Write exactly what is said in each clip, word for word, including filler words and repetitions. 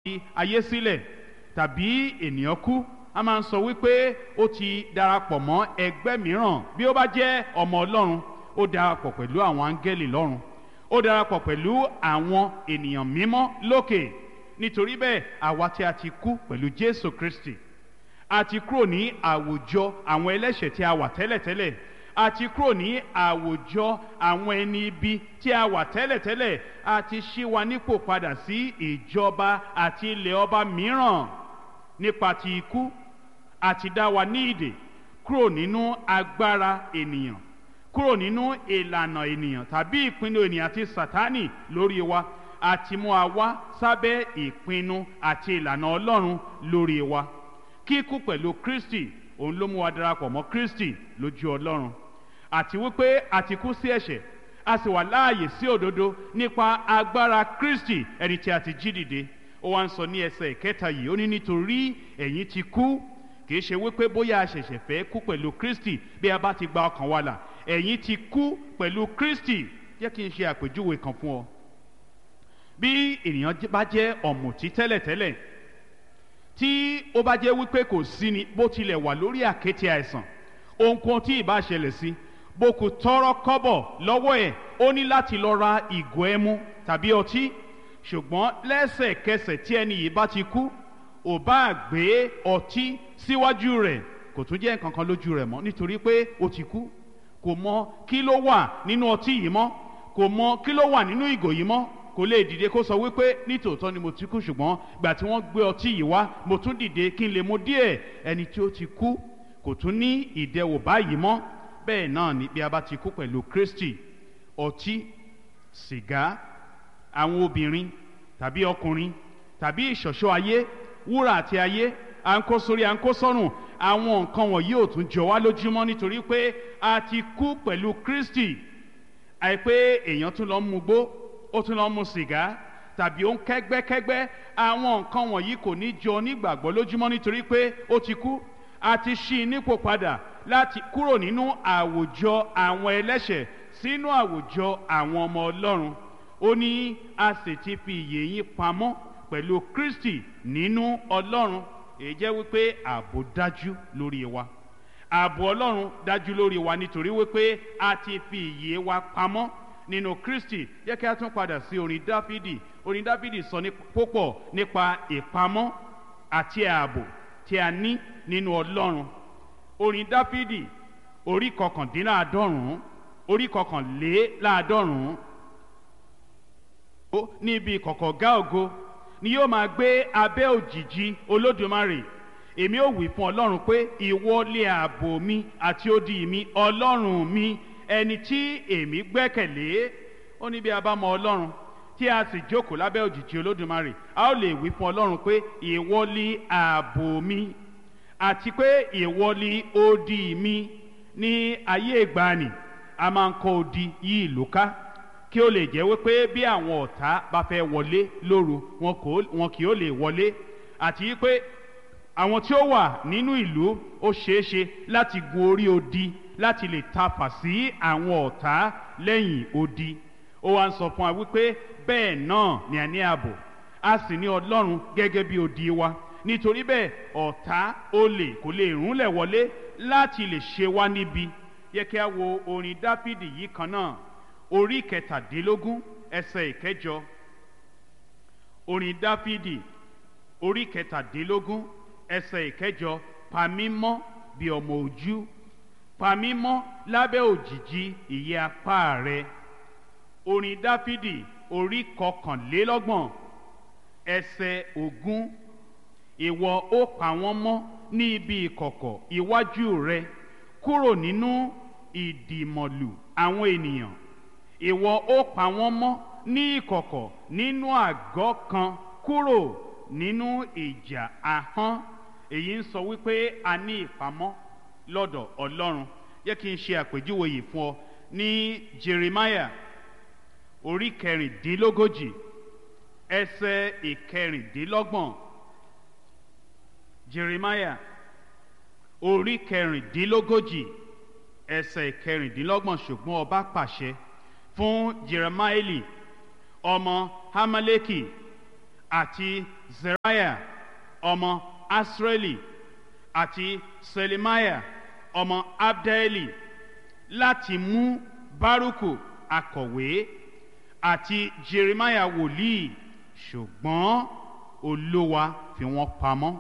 ayé sílẹ̀ tàbí ènìyàn kú, a máa ń sọ wípé ó ti darapọ̀ mọ́ ẹgbẹ́ mìíràn. Bí ó bá jẹ́ ọmọ Ọlọ́run, ó darapọ̀ pẹ̀lú àwọn áńgẹ́lì lọ́run, ó darapọ̀ pẹ̀lú àwọn ènìyàn mímọ́ lókè. Nítorí bẹ́ẹ̀, àwa tí a ti kú pẹ̀lú Jésù Kristi, a ti kúrò ní àwùjọ àwọn ẹlẹ́ṣẹ̀ tí a wà tẹ́lẹ̀tẹ́lẹ̀, a ti kúrò ní àwùjọ àwọn ẹni ibi tí a wà tẹ́lẹ̀tẹ́lẹ̀, a ti ṣí wa nípò padà sí ìjọba àti ilẹ̀ ọba mìíràn. Nípa ti ikú, a ti dá wa ní ìdè kúrò nínú agbára ènìyàn, kúrò nínú ìlànà ènìyàn tàbí ìpinnu ènìyàn àti Sátánì lórí wa, àti mú wa wá sábẹ́ ìpinnu àti ìlànà Ọlọ́run lórí wa. Kíkú pẹ̀lú Kristi, òun ló mú wa darapọ̀ mọ́ Kristi lójú Ọlọ́run, àti wípé a ti kú sí ẹ̀ṣẹ̀, a sì wà láàyè sí òdodo nípa agbára Kristi, ẹni tí a ti jí dìde. Ó wá ń sọ ní ẹsẹ̀ ìkẹta yìí, ó ní nítorí ẹ̀yin ti kú, kìí ṣe wípé bóyá a ṣẹ̀ṣẹ̀ fẹ́ kú pẹ̀lú Kristi bí a bá ti gba ọkàn wa là. Ẹ̀yin ti kú pẹ̀lú Kristi. Jẹ́ kí n ṣe àpèjúwe kan fún ọ. Bí ènìyàn bá jẹ́ ọ̀mùtí tẹ́lẹ̀tẹ́lẹ̀, tí ó bá jẹ́ wípé kò sí ni bó tilẹ̀ wà lórí àkéte àìsàn, ohunkóhun tí ìbá ṣẹlẹ̀ sí, bó kù tọrọ kọ́bọ̀ lọ́wọ́ ẹ̀, ó ní láti lọ ra ìgò ẹmu tàbí ọtí. Ṣùgbọ́n lẹ́sẹ̀kẹsẹ̀ tí ẹni yìí bá ti kú, ò bá gbé ọtí síwájú rẹ̀, kò tún jẹ́ nǹkan kan lójú rẹ̀ mọ́, nítorí pé ó ti kú. Kò mọ kí ló wà nínú ọtí yìí mọ́, kò mọ kí ló wà nínú ìgò yìí mọ́. Kò lè dìde kó sọ wípé nítòótọ́ ni mo ti kú, ṣùgbọ́n gbà tí wọ́n gbé ọtí yìí wá, mo tún dìde kí n lè mu díẹ̀. Ẹni tí ó ti kú kò tún ní ìdẹwò báyìí mọ́. Bẹ́ẹ̀ náà ni bí a bá ti kú pẹ̀lú Kristi, ọtí, sìgá, àwọn obìnrin tàbí ọkùnrin tàbí ìṣọ̀ṣọ́ ayé, wúrà àti ayé, à ń kó sórí à ń kó sọ́rùn, àwọn nǹkan wọ̀nyí ò tún jọ wá lójúmọ́, nítorí pé a ti kú pẹ̀lú Kristi. Àìpé èèyàn tún lọ ń mugbó, ó tún lọ ń mu sìgá tàbí ó ń kẹ́gbẹ́kẹ́gbẹ́, àwọn nǹkan wọ̀nyí kò ní jọ onígbàgbọ́ lójúmọ́, nítorí pé ó ti kú. A ti ṣí i nípò padà láti kúrò nínú àwùjọ àwọn ẹlẹ́ṣẹ̀ sínú àwùjọ àwọn ọmọ Ọlọ́run. Ó ní a sì ti fi ìyè yín pamọ́ pẹ̀lú Kristi nínú Ọlọ́run. Èyí jẹ́ wípé ààbò dájú lórí wa, ààbò Ọlọ́run dájú lórí wa, nítorí wípé a ti fi ìyè wa pamọ́ nínú Kristi. Jẹ́ kí a tún padà sí orin Dáfídì. Orin Dáfídì sọ ní púpọ̀ nípa ìpamọ́ àti ààbò tí a ní nínú Ọlọ́run. Orin Dáfídì orí kọkàndínláàádọ́rùn-ún, orí kọkànléláàádọ́rùn-ún, níbi ìkọ̀kọ̀gá ògo ni yóò máa gbé abẹ́ òjìji Olódùmarè. Èmi ó wí fún Ọlọ́run pé ìwọ lé ààbò mi àti odi mi, Ọlọ́run mi, ẹni tí èmi gbẹ́kẹ̀lé. Ó ní bí a bá mọ Ọlọ́run tí a sì jókòó lábẹ́ òjìji Olódùmarè, a ó lè wí fún Ọlọ́run pé ìwọ lé ààbò mi àti pé ìwọ lé odi mi. Ní ayé ìgbàanì, a máa ń kọ́ odi yí ìlú ká, kí ó lè jẹ́ wípé bí àwọn ọ̀tá bá fẹ́ wọlé lóru, wọn kì ó lè wọlé, àti pé àwọn tí ó wà nínú ìlú ó ṣeéṣe láti gun orí odi láti lè tafà sí àwọn ọ̀tá lẹ́yìn odi. Ó wá ń sọ fún wa wípé bẹ́ẹ̀ náà ni a ní ààbò, a sì ní Ọlọ́run gẹ́gẹ́ bí odi wa. Nítorí bẹ́ẹ̀, ọ̀tá olè kò lè rúnlẹ̀ wọlé láti lè ṣe wá níbi. Yẹ kí a wo orin Dáfídì yìí kan náà, orí kẹtàdínlógún ẹsẹ̀ ìkẹjọ. Orin Dáfídì orí kẹtàdínlógún ẹsẹ̀ ìkẹjọ. Pa mí mọ́ bí ọmọ ojú, pa mí mọ́ lábẹ́ òjìji ìyẹ́ apá rẹ. Orin Dáfídì orí kọkànlélọ́gbọ̀n ẹsẹ̀ ogún. Ìwọ ó pa wọ́n mọ́ ní ibi ìkọ̀kọ̀ iwájú rẹ, kúrò nínú ìdìmọ̀lù àwọn ènìyàn. Ìwọ ó pa wọ́n mọ́ ní ìkọ̀kọ̀ nínú àgọ́ kan, kúrò nínú ìjà ahọ́n. Èyí ń sọ wípé a ní ìpamọ́ lọ́dọ̀ Ọlọ́run. Jẹ́ kí n ṣe àpèjúwe yìí fún ọ ní Jeremiah orí kẹrìndínlógójì ẹsẹ̀ ìkẹrìndínlọ́gbọ̀n. Jeremiah orí kẹrìndínlógójì ẹsẹ̀ ìkẹrìndínlọ́gbọ̀n. Ṣùgbọ́n ọba pàṣẹ fún Jeremaeli ọmọ Hamaleki àti Zeriah ọmọ Asreli àti Selemiah ọmọ Abdeli láti mú Bárúkù akọ̀wé àti Jeremiah wòlíì, ṣùgbọ́n Olúwa fi wọ́n pamọ́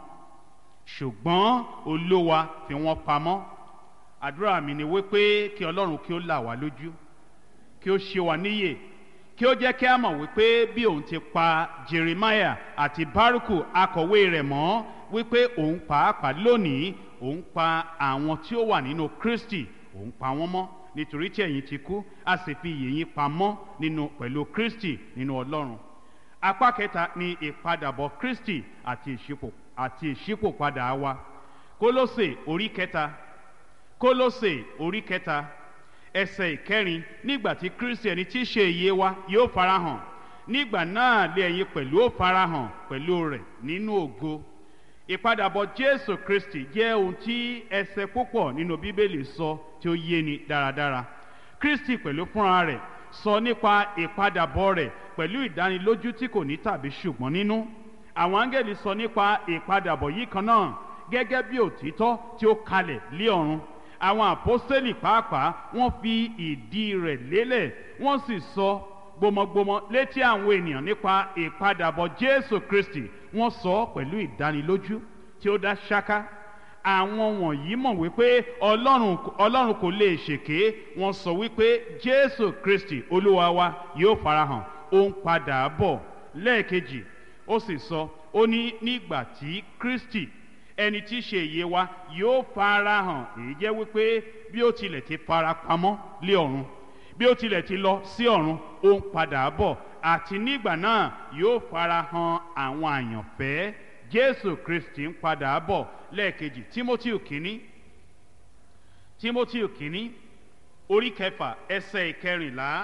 ṣùgbọ́n Olúwa fi wọ́n pamọ́. Àdúrà mi ni wípé kí Ọlọ́run kí ó là wá lójú, kí ó ṣe wá níyè, kí ó jẹ́ kí a mọ̀ wípé bí òun ti pa Jeremiah àti Bárúkù akọ̀wé rẹ̀ mọ́, wípé òun pàápàá lónìí òun pa àwọn tí ó wà nínú Kristi, òun pa wọ́n mọ́, nítorí tí ẹ̀yin ti kú a sì fi ìyè yín pamọ́ nínú pẹ̀lú Kristi nínú Ọlọ́run. Apá kẹta ni ìpadàbọ̀ Kristi àti ìṣípò àti ìṣípòpadà wa. Kólósè orí kẹta Kólósè orí kẹta ẹsẹ̀ ìkẹrin, nígbà tí Kristi ẹni tí í ṣe ìyè wa yóò farahàn, nígbà náà lé ẹ̀yin pẹ̀lú ó farahàn pẹ̀lú rẹ̀ nínú ògo. Ìpadàbọ̀ Jésù Kristi jẹ́ ohun tí ẹsẹ̀ púpọ̀ nínú Bíbélì sọ tí ó yéni dáradára. Kristi pẹ̀lú fúnra rẹ̀ sọ nípa ìpadàbọ̀ rẹ̀ pẹ̀lú ìdánilójú tí kò ní tàbí ṣùgbọ́n nínú. Àwọn áńgẹ́lì sọ nípa ìpadàbọ̀ yìí kan náà gẹ́gẹ́ bí òtítọ́ tí ó kalẹ̀ lé ọ̀run. Àwọn àpọ́stélì pàápàá wọ́n fi ìdí rẹ̀ lélẹ̀, wọ́n sì sọ gbọmọgbọmọ létí àwọn ènìyàn nípa ìpadàbọ̀ Jésù Kristi. Wọ́n sọ pẹ̀lú ìdánilójú tí ó dá ṣáká. Àwọn wọ̀nyí mọ̀ wípé Ọlọ́run Ọlọ́run kò lè ṣèké. Wọ́n sọ wípé Jésù Kristi Olúwa wa yóò farahàn, ó ń padà bọ̀ lẹ́ẹ̀kejì. Ó sì sọ, ó ní nígbà tí Kristi ẹni tí í ṣe ìyè wa yóò farahàn, èyí jẹ́ wípé bí ó tilẹ̀ ti fara pamọ́ lé ọ̀run, bí ó tilẹ̀ ti lọ sí ọ̀run, ó ń padà bọ̀, àti nígbà náà yóò farahàn àwọn àyànfẹ́. Jésù Kristi ń padà bọ̀ lẹ́ẹ̀kejì. Tímótíù kínní Tímótíù kínní orí kẹfà ẹsẹ̀ ìkẹrìnlá.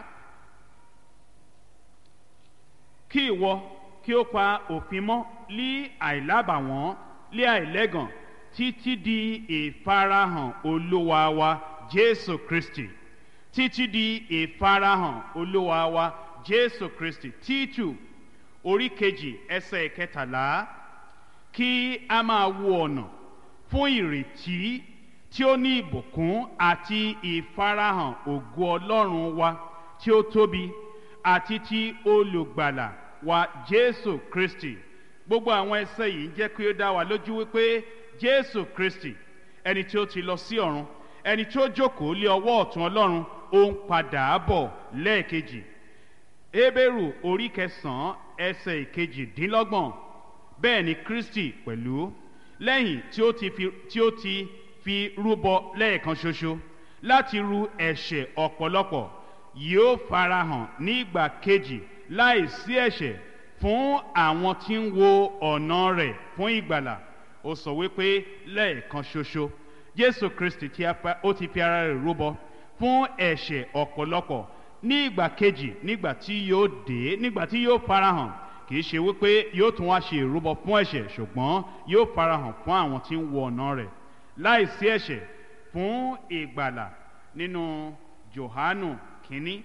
Kí ìwọ kí ó pa òfin mọ́ lí àìlábàwọ́n lí àìlẹ́gàn títí di ìfarahàn Olúwa wa Jésù Kristi, títí di ìfarahàn Olúwa wa Jésù Kristi. Títù orí kejì ẹsẹ̀ ìkẹtàlá. Kí a máa wo ọ̀nà fún ìrètí tí ó ní ìbùkún àti ìfarahàn ògo Ọlọ́run wa tí ó tóbi àti ti olùgbàlà wa Jésù Kristi. Gbogbo àwọn ẹsẹ̀ yìí jẹ́ kí ó dá wa lójú wípé Jésù Kristi ẹni tí ó ti lọ sí ọ̀run, ẹni tí ó jókòó lé ọwọ́ ọ̀tún Ọlọ́run, ó ń padà bọ̀ lẹ́ẹ̀kejì. Hébérù orí kẹsàn-án ẹsẹ̀ ìkejìdínlọ́gbọ̀n. Bẹ́ẹ̀ ni Kristi pẹ̀lú lẹ́yìn tí ó ti fi tí ó ti fi rúbọ lẹ́ẹ̀kan ṣoṣo láti ru ẹ̀ṣẹ̀ ọ̀pọ̀lọpọ̀, yóò farahàn nígbà kejì láìsí ẹ̀ṣẹ̀ fún àwọn tí ń wo ọ̀nà rẹ̀ fún ìgbàlà. Ó sọ wípé lẹ́ẹ̀kan ṣoṣo Jésù Kristi tí ó ti fi ara rẹ̀ rúbọ fún ẹ̀ṣẹ̀ ọ̀pọ̀lọpọ̀. Ní ìgbà kejì, nígbà tí yóò dé, nígbà tí yóò farahàn, kì í ṣe wípé yóò tún wá ṣe ìrúbọ fún ẹ̀ṣẹ̀, ṣùgbọ́n yóò farahàn fún àwọn tí ń wo ọ̀nà rẹ̀ láìsí ẹ̀ṣẹ̀ fún ìgbàlà. Nínú Jòhánù kínní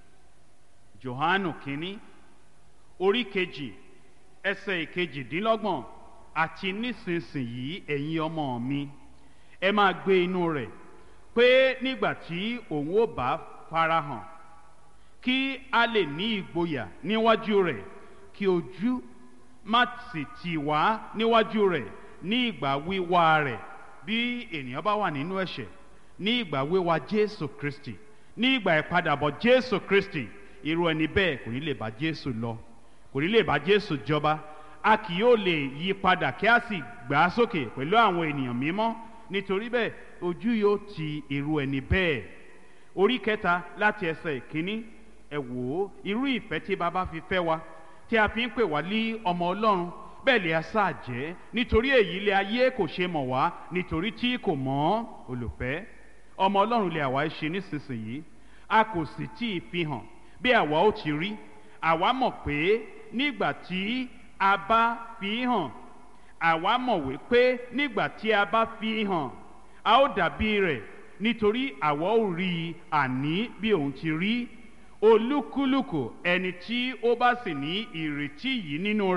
Jòhánù kínní orí kejì ẹsẹ̀ ìkejìdínlọ́gbọ̀n. Àti nísinsìnyí ẹ̀yin ọmọ mi, ẹ máa gbé inú rẹ̀, pé nígbà tí òun ó bá farahàn, kí a lè ní ìgboyà níwájú rẹ̀, kí ojú má sì tì wá níwájú rẹ̀ ní ìgbà wíwá rẹ̀. Bí ènìyàn bá wà nínú ẹ̀ṣẹ̀, ní ìgbà wíwá Jésù Kristi, ní ìgbà ìpadàbọ̀ Jésù Kristi, irú ẹni bẹ́ẹ̀ kò ní lè bá Jésù lọ, kò ní lè bá Jésù jọba. A kì yóò lè yí padà kí a sì gbà á sókè pẹ̀lú àwọn ènìyàn mímọ́. Nítorí bẹ́ẹ̀ ojú yóò ti irú ẹni bẹ́ẹ̀. Orí kẹta láti ẹsẹ̀ ìkíní. Ẹ wò ó, irú ìfẹ́ tí Baba fi fẹ́ wa, tí a fi ń pè wá ní ọmọ Ọlọ́run, bẹ́ẹ̀ lè a sáà jẹ́. Nítorí èyí lè ayé kò ṣe mọ̀ wá, nítorí tí kò mọ̀ olùfẹ́. Ọmọ Ọlọ́run lè àwa ṣe nísinsìnyí, a kò sì tí ì fi hàn bí àwa ó ti rí. Àwa mọ̀ pé nígbà tí a bá fi hàn, àwa mọ̀ wípé nígbà tí a bá fi hàn, a ó dàbí rẹ̀, nítorí àwa ó rí i àní bí òun ti rí. Olúkúlùkù ẹni tí ó bá sì ní ìrètí yìí nínú rẹ̀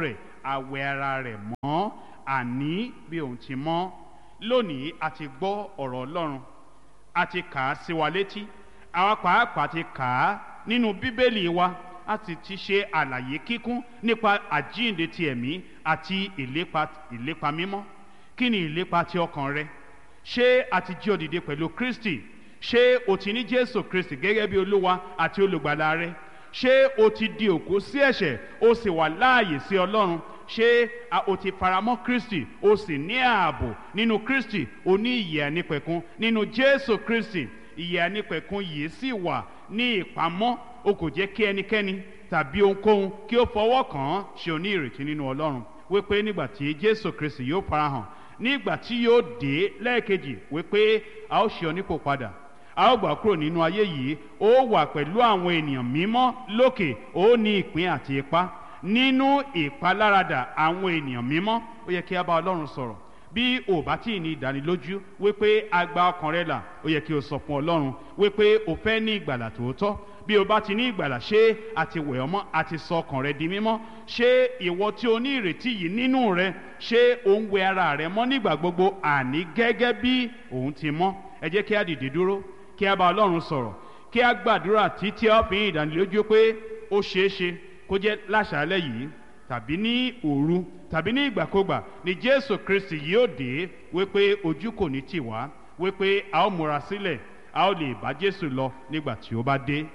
a wẹ ara rẹ̀ mọ́ àní bí òun ti mọ́. Lónìí a ti gbọ́ ọ̀rọ̀ Ọlọ́run, a ti kà á sí wa létí, àwa pàápàá ti kà á nínú Bíbélì wa, a sì ti ṣe àlàyé kíkún nípa àjíǹde ti ẹ̀mí àti ìlépa ìlépa mímọ́. Kí ni ìlépa ti ọkàn rẹ? Ṣé a ti jí ọ dìde pẹ̀lú Kristi? Ṣé o ti ní Jésù Kristi gẹ́gẹ́ bí Olúwa àti olùgbàlà rẹ? Ṣé o ti di òkú sí ẹ̀ṣẹ̀ o sì wà láàyè sí Ọlọ́run? Ṣé o ti faramọ́ Kristi o sì ní ààbò nínú Kristi? O ní ìyè ànípẹ̀kun nínú Jésù Kristi. Ìyè ànípẹ̀kun yìí sì wà ní ìpamọ́. O kò jẹ́ kí ẹnikẹ́ni tàbí ohunkóhun kí ó fọwọ́ kàn án. Ṣé o ní ìrètí nínú Ọlọ́run wípé nígbà tí Jésù Kristi yóò farahàn, nígbà tí yóò dé lẹ́ẹ̀kejì, wípé a ó ṣe ọ nípò padà, a ó gbà kúrò nínú ayé yìí, ó wà pẹ̀lú àwọn ènìyàn mímọ́ lókè, ó ní ìpín àti ipá nínú ìpaláradà àwọn ènìyàn mímọ́. Ó yẹ kí a bá Ọlọ́run sọ̀rọ̀. Bí o bá tí ì ní ìdánilójú wípé a gba ọkàn rẹ là, ó yẹ kí o sọ fún Ọlọ́run wípé o fẹ́ ní ìgbàlà tòótọ́. Bí o bá ti ní ìgbàlà, ṣé a ti wẹ̀ ọ́ mọ́, a ti sọ ọkàn rẹ di mímọ́? Ṣé ìwọ tí o ní ìrètí yìí nínú rẹ, ṣé o ń wẹ ara rẹ mọ́ nígbà gbogbo, àní gẹ́gẹ́ bí òun ti mọ́? Ẹ jẹ́ kí a dìde dúró, kí a bá Ọlọ́run sọ̀rọ̀, kí a gbàdúrà títí a fi ìdánilójú pé ó ṣeé ṣe kó jẹ́ láṣálẹ́ yìí tàbí ní òru tàbí ní ìgbàkúgbà ni Jésù Kristi yóò dé, wípé ojú kò ní tì wá, wípé a ó múra sílẹ̀, a ó lè bá Jésù lọ nígbà tí ó bá dé.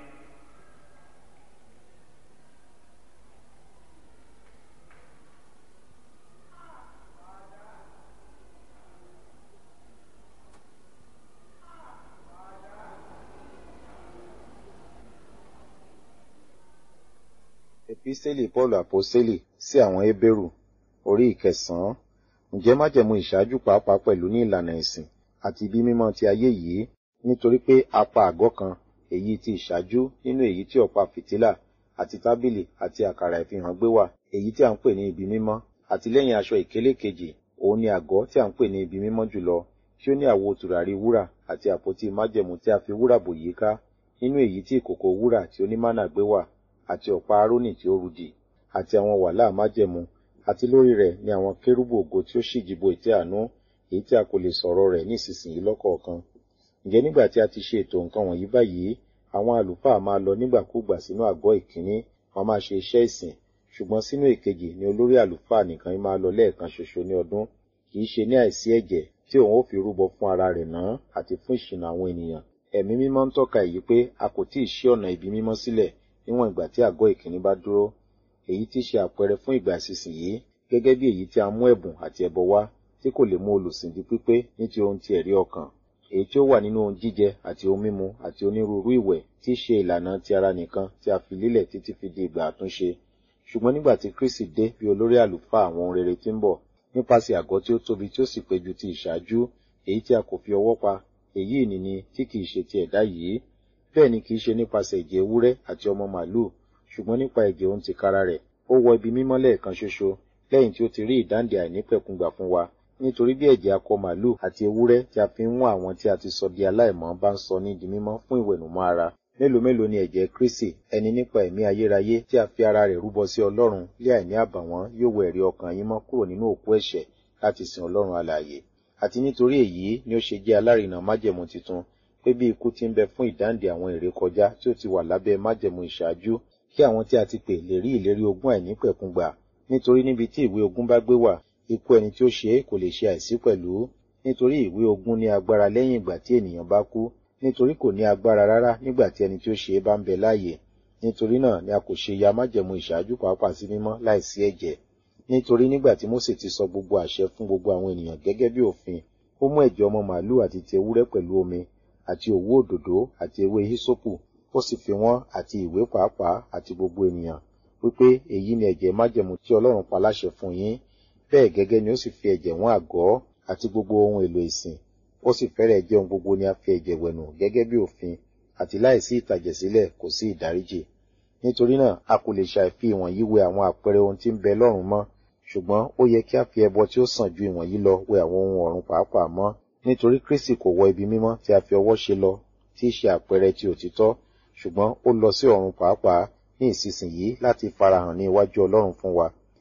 Epísítélì Pọ́ọ̀lù àpọ́sítélì sí àwọn Hébérù orí ìkẹsàn-án. Ǹjẹ́ májẹ̀mú ìṣáájú pàápàá pẹ̀lú ní ìlànà ẹ̀sìn àti ibi mímọ́ ti ayé yìí, nítorí pé a pa àgọ́ kan, èyí ti ìṣáájú, nínú èyí tí ọ̀pá fìtílà àti tábìlì àti àkàrà ìfihàn gbé wà, èyí tí a ń pè ní ibi mímọ́. Àti lẹ́yìn aṣọ ìkélé kejì, òun ni àgọ́ tí a ń pè ní ibi mímọ́ jùlọ, tí ó ní àwo tùràrí wúrà àti àpótí májẹ̀mú tí a fi wúrà bò yíká, nínú èyí tí ìkòkò wúrà tí onímánà gbé wà, àti ọ̀pá Árónì tí ó rudì, àti àwọn wàláà májẹ̀mú, àti lórí rẹ̀ ni àwọn kérúbù ògo tí ó ṣíjibo ìtẹ́ àánú, èyí tí a kò lè sọ̀rọ̀ rẹ̀ ní ìsinsìnyí lọ́kọ̀ọ̀kan. Ǹjẹ́ nígbà tí a ti ṣe ètò nǹkan wọ̀nyí báyìí, àwọn àlùfáà máa lọ nígbàkúgbà sínú àgọ́ ìkíní, wọ́n máa ṣe iṣẹ́ ìsìn, ṣùgbọ́n sínú èkejì ni olórí àlùfáà nìkan máa lọ lẹ́ẹ̀kan ṣoṣo ní ọdún, kì í ṣe ní àìsí ẹ̀jẹ̀ tí òun ó fi rúbọ fún ara rẹ̀ náà àti fún ìṣìnà àwọn ènìyàn. Ẹ̀mí mímọ́ ń tọ́ka èyí pé a kò tíì ṣí ọ̀nà ibi mímọ́ sílẹ̀ níwọ̀n ìgbà tí àgọ́ ìkíní bá dúró, èyí tí ṣe àpẹẹrẹ fún ìgbà ìsinsìnyí, gẹ́gẹ́ bí èyí tí a mú ẹ̀bùn àti ẹbọ wá, tí kò lè mú olùsìn di pípé ní ti ohun ti ẹ̀rí ọkàn, èyí tí ó wà nínú ohun jíjẹ àti ohun mímu àti onírúurú ìwẹ̀, tí ṣe ìlànà ti ara nìkan tí a fi lélẹ̀ títí fi di ìgbà àtúnṣe. Ṣùgbọ́n nígbà tí Kristi dé bí olórí àlùfáà àwọn ohun rere tí ń bọ̀, nípasẹ̀ àgọ́ tí ó tóbi tí ó sì pé ju ti ìṣáájú, èyí tí a kò fi ọwọ́ pa, èyí ìnìní tí kìí ṣe ti ẹ̀dá yìí, bẹ́ẹ̀ ni kìí ṣe nípasẹ̀ ẹ̀jẹ̀ ewúrẹ́ àti ọmọ màlúù, ṣùgbọ́n nípa ẹ̀jẹ̀ òun tìkára rẹ̀, ó wọ ibi mímọ́ lẹ́ẹ̀kan ṣoṣo, lẹ́yìn tí ó ti rí ìdáǹdè àìnípẹ̀kun gbà fún wa. Nítorí bí ẹ̀jẹ̀ akọ màlúù àti ewúrẹ́ tí a fi ń wọ́n àwọn tí a ti sọ di aláìmọ́ bá ń sọ ní di mímọ́ fún ìwẹ̀nùmọ́ ara, mélòó mélòó ni ẹ̀jẹ̀ Kristi, ẹni nípa ẹ̀mí ayérayé tí a fi ara rẹ̀ rúbọ sí Ọlọ́run lé àìní àbàwọ́n, yóò wẹ ẹ̀rí ọkàn yín mọ́ kúrò nínú òkú ẹ̀ṣẹ̀ láti sin Ọlọ́run alààyè. Àti nítorí èyí ni ó ṣe jẹ́ alárinà májẹ̀mú titun, pé bí ikú ti ń bẹ fún ìdáǹdè àwọn ìrékọjá tí ó ti wà lábẹ́ májẹ̀mú ìṣáájú, kí àwọn tí a ti pè lè rí ìlérí ogún àìnípẹ̀kun gbà. Nítorí níbi tí ìwé ogún bá gbé wà, ikú ẹni tí ó ṣe é kò lè ṣe àìsí pẹ̀lú. Nítorí ìwé ogún ní agbára lẹ́yìn ìgbà tí ènìyàn bá kú, nítorí kò ní agbára rárá nígbà tí ẹni tí ó ṣe é bá ń bẹ láàyè. Nítorí náà ni a kò ṣe ya májẹ̀mú ìṣáájú pàápàá sí mímọ́ láìsí ẹ̀jẹ̀. Nítorí nígbà tí Mósè ti sọ gbogbo àṣẹ fún gbogbo àwọn ènìyàn gẹ́gẹ́ bí òfin, ó mú ẹ̀jẹ̀ ọmọ màlúù àti ti ewúrẹ́ pẹ̀lú omi àti òwú òdòdó àti ewé hísópù, ó sì fi wọ́n àti ìwé pàápàá àti gbogbo ènìyàn, wípé èyí ni ẹ̀jẹ̀ májẹ̀mú tí Ọlọ́run pa láṣẹ fún yín. Bẹ́ẹ̀ gẹ́gẹ́ ni ó sì fi ẹ̀jẹ̀ wọ́n àgọ́ àti gbogbo ohun èlò ìsìn, ó sì fẹ́rẹ̀ jẹ́ ohun gbogbo ni a fi ẹ̀jẹ̀ wẹ̀nù gẹ́gẹ́ bí òfin, àti láìsí ìtàjẹ̀sílẹ̀ kò sí ìdáríjì. Nítorí náà a kò lè ṣàìfi ìwọ̀nyí wẹ àwọn àpẹẹrẹ ohun tí ń bẹ lọ́run mọ́, ṣùgbọ́n ó yẹ kí a fi ẹbọ tí ó sàn ju ìwọ̀nyí lọ wẹ àwọn ohun ọ̀run pàápàá mọ́. Nítorí Kristi kò wọ ibi mímọ́ tí a fi ọwọ́ ṣe lọ, tí í ṣe àpẹẹrẹ ti òtítọ́, ṣùgbọ́n ó lọ sí ọ̀run pàápàá ní ìsinsìnyí láti farahàn ní iwájú Ọlọ́run fún wa,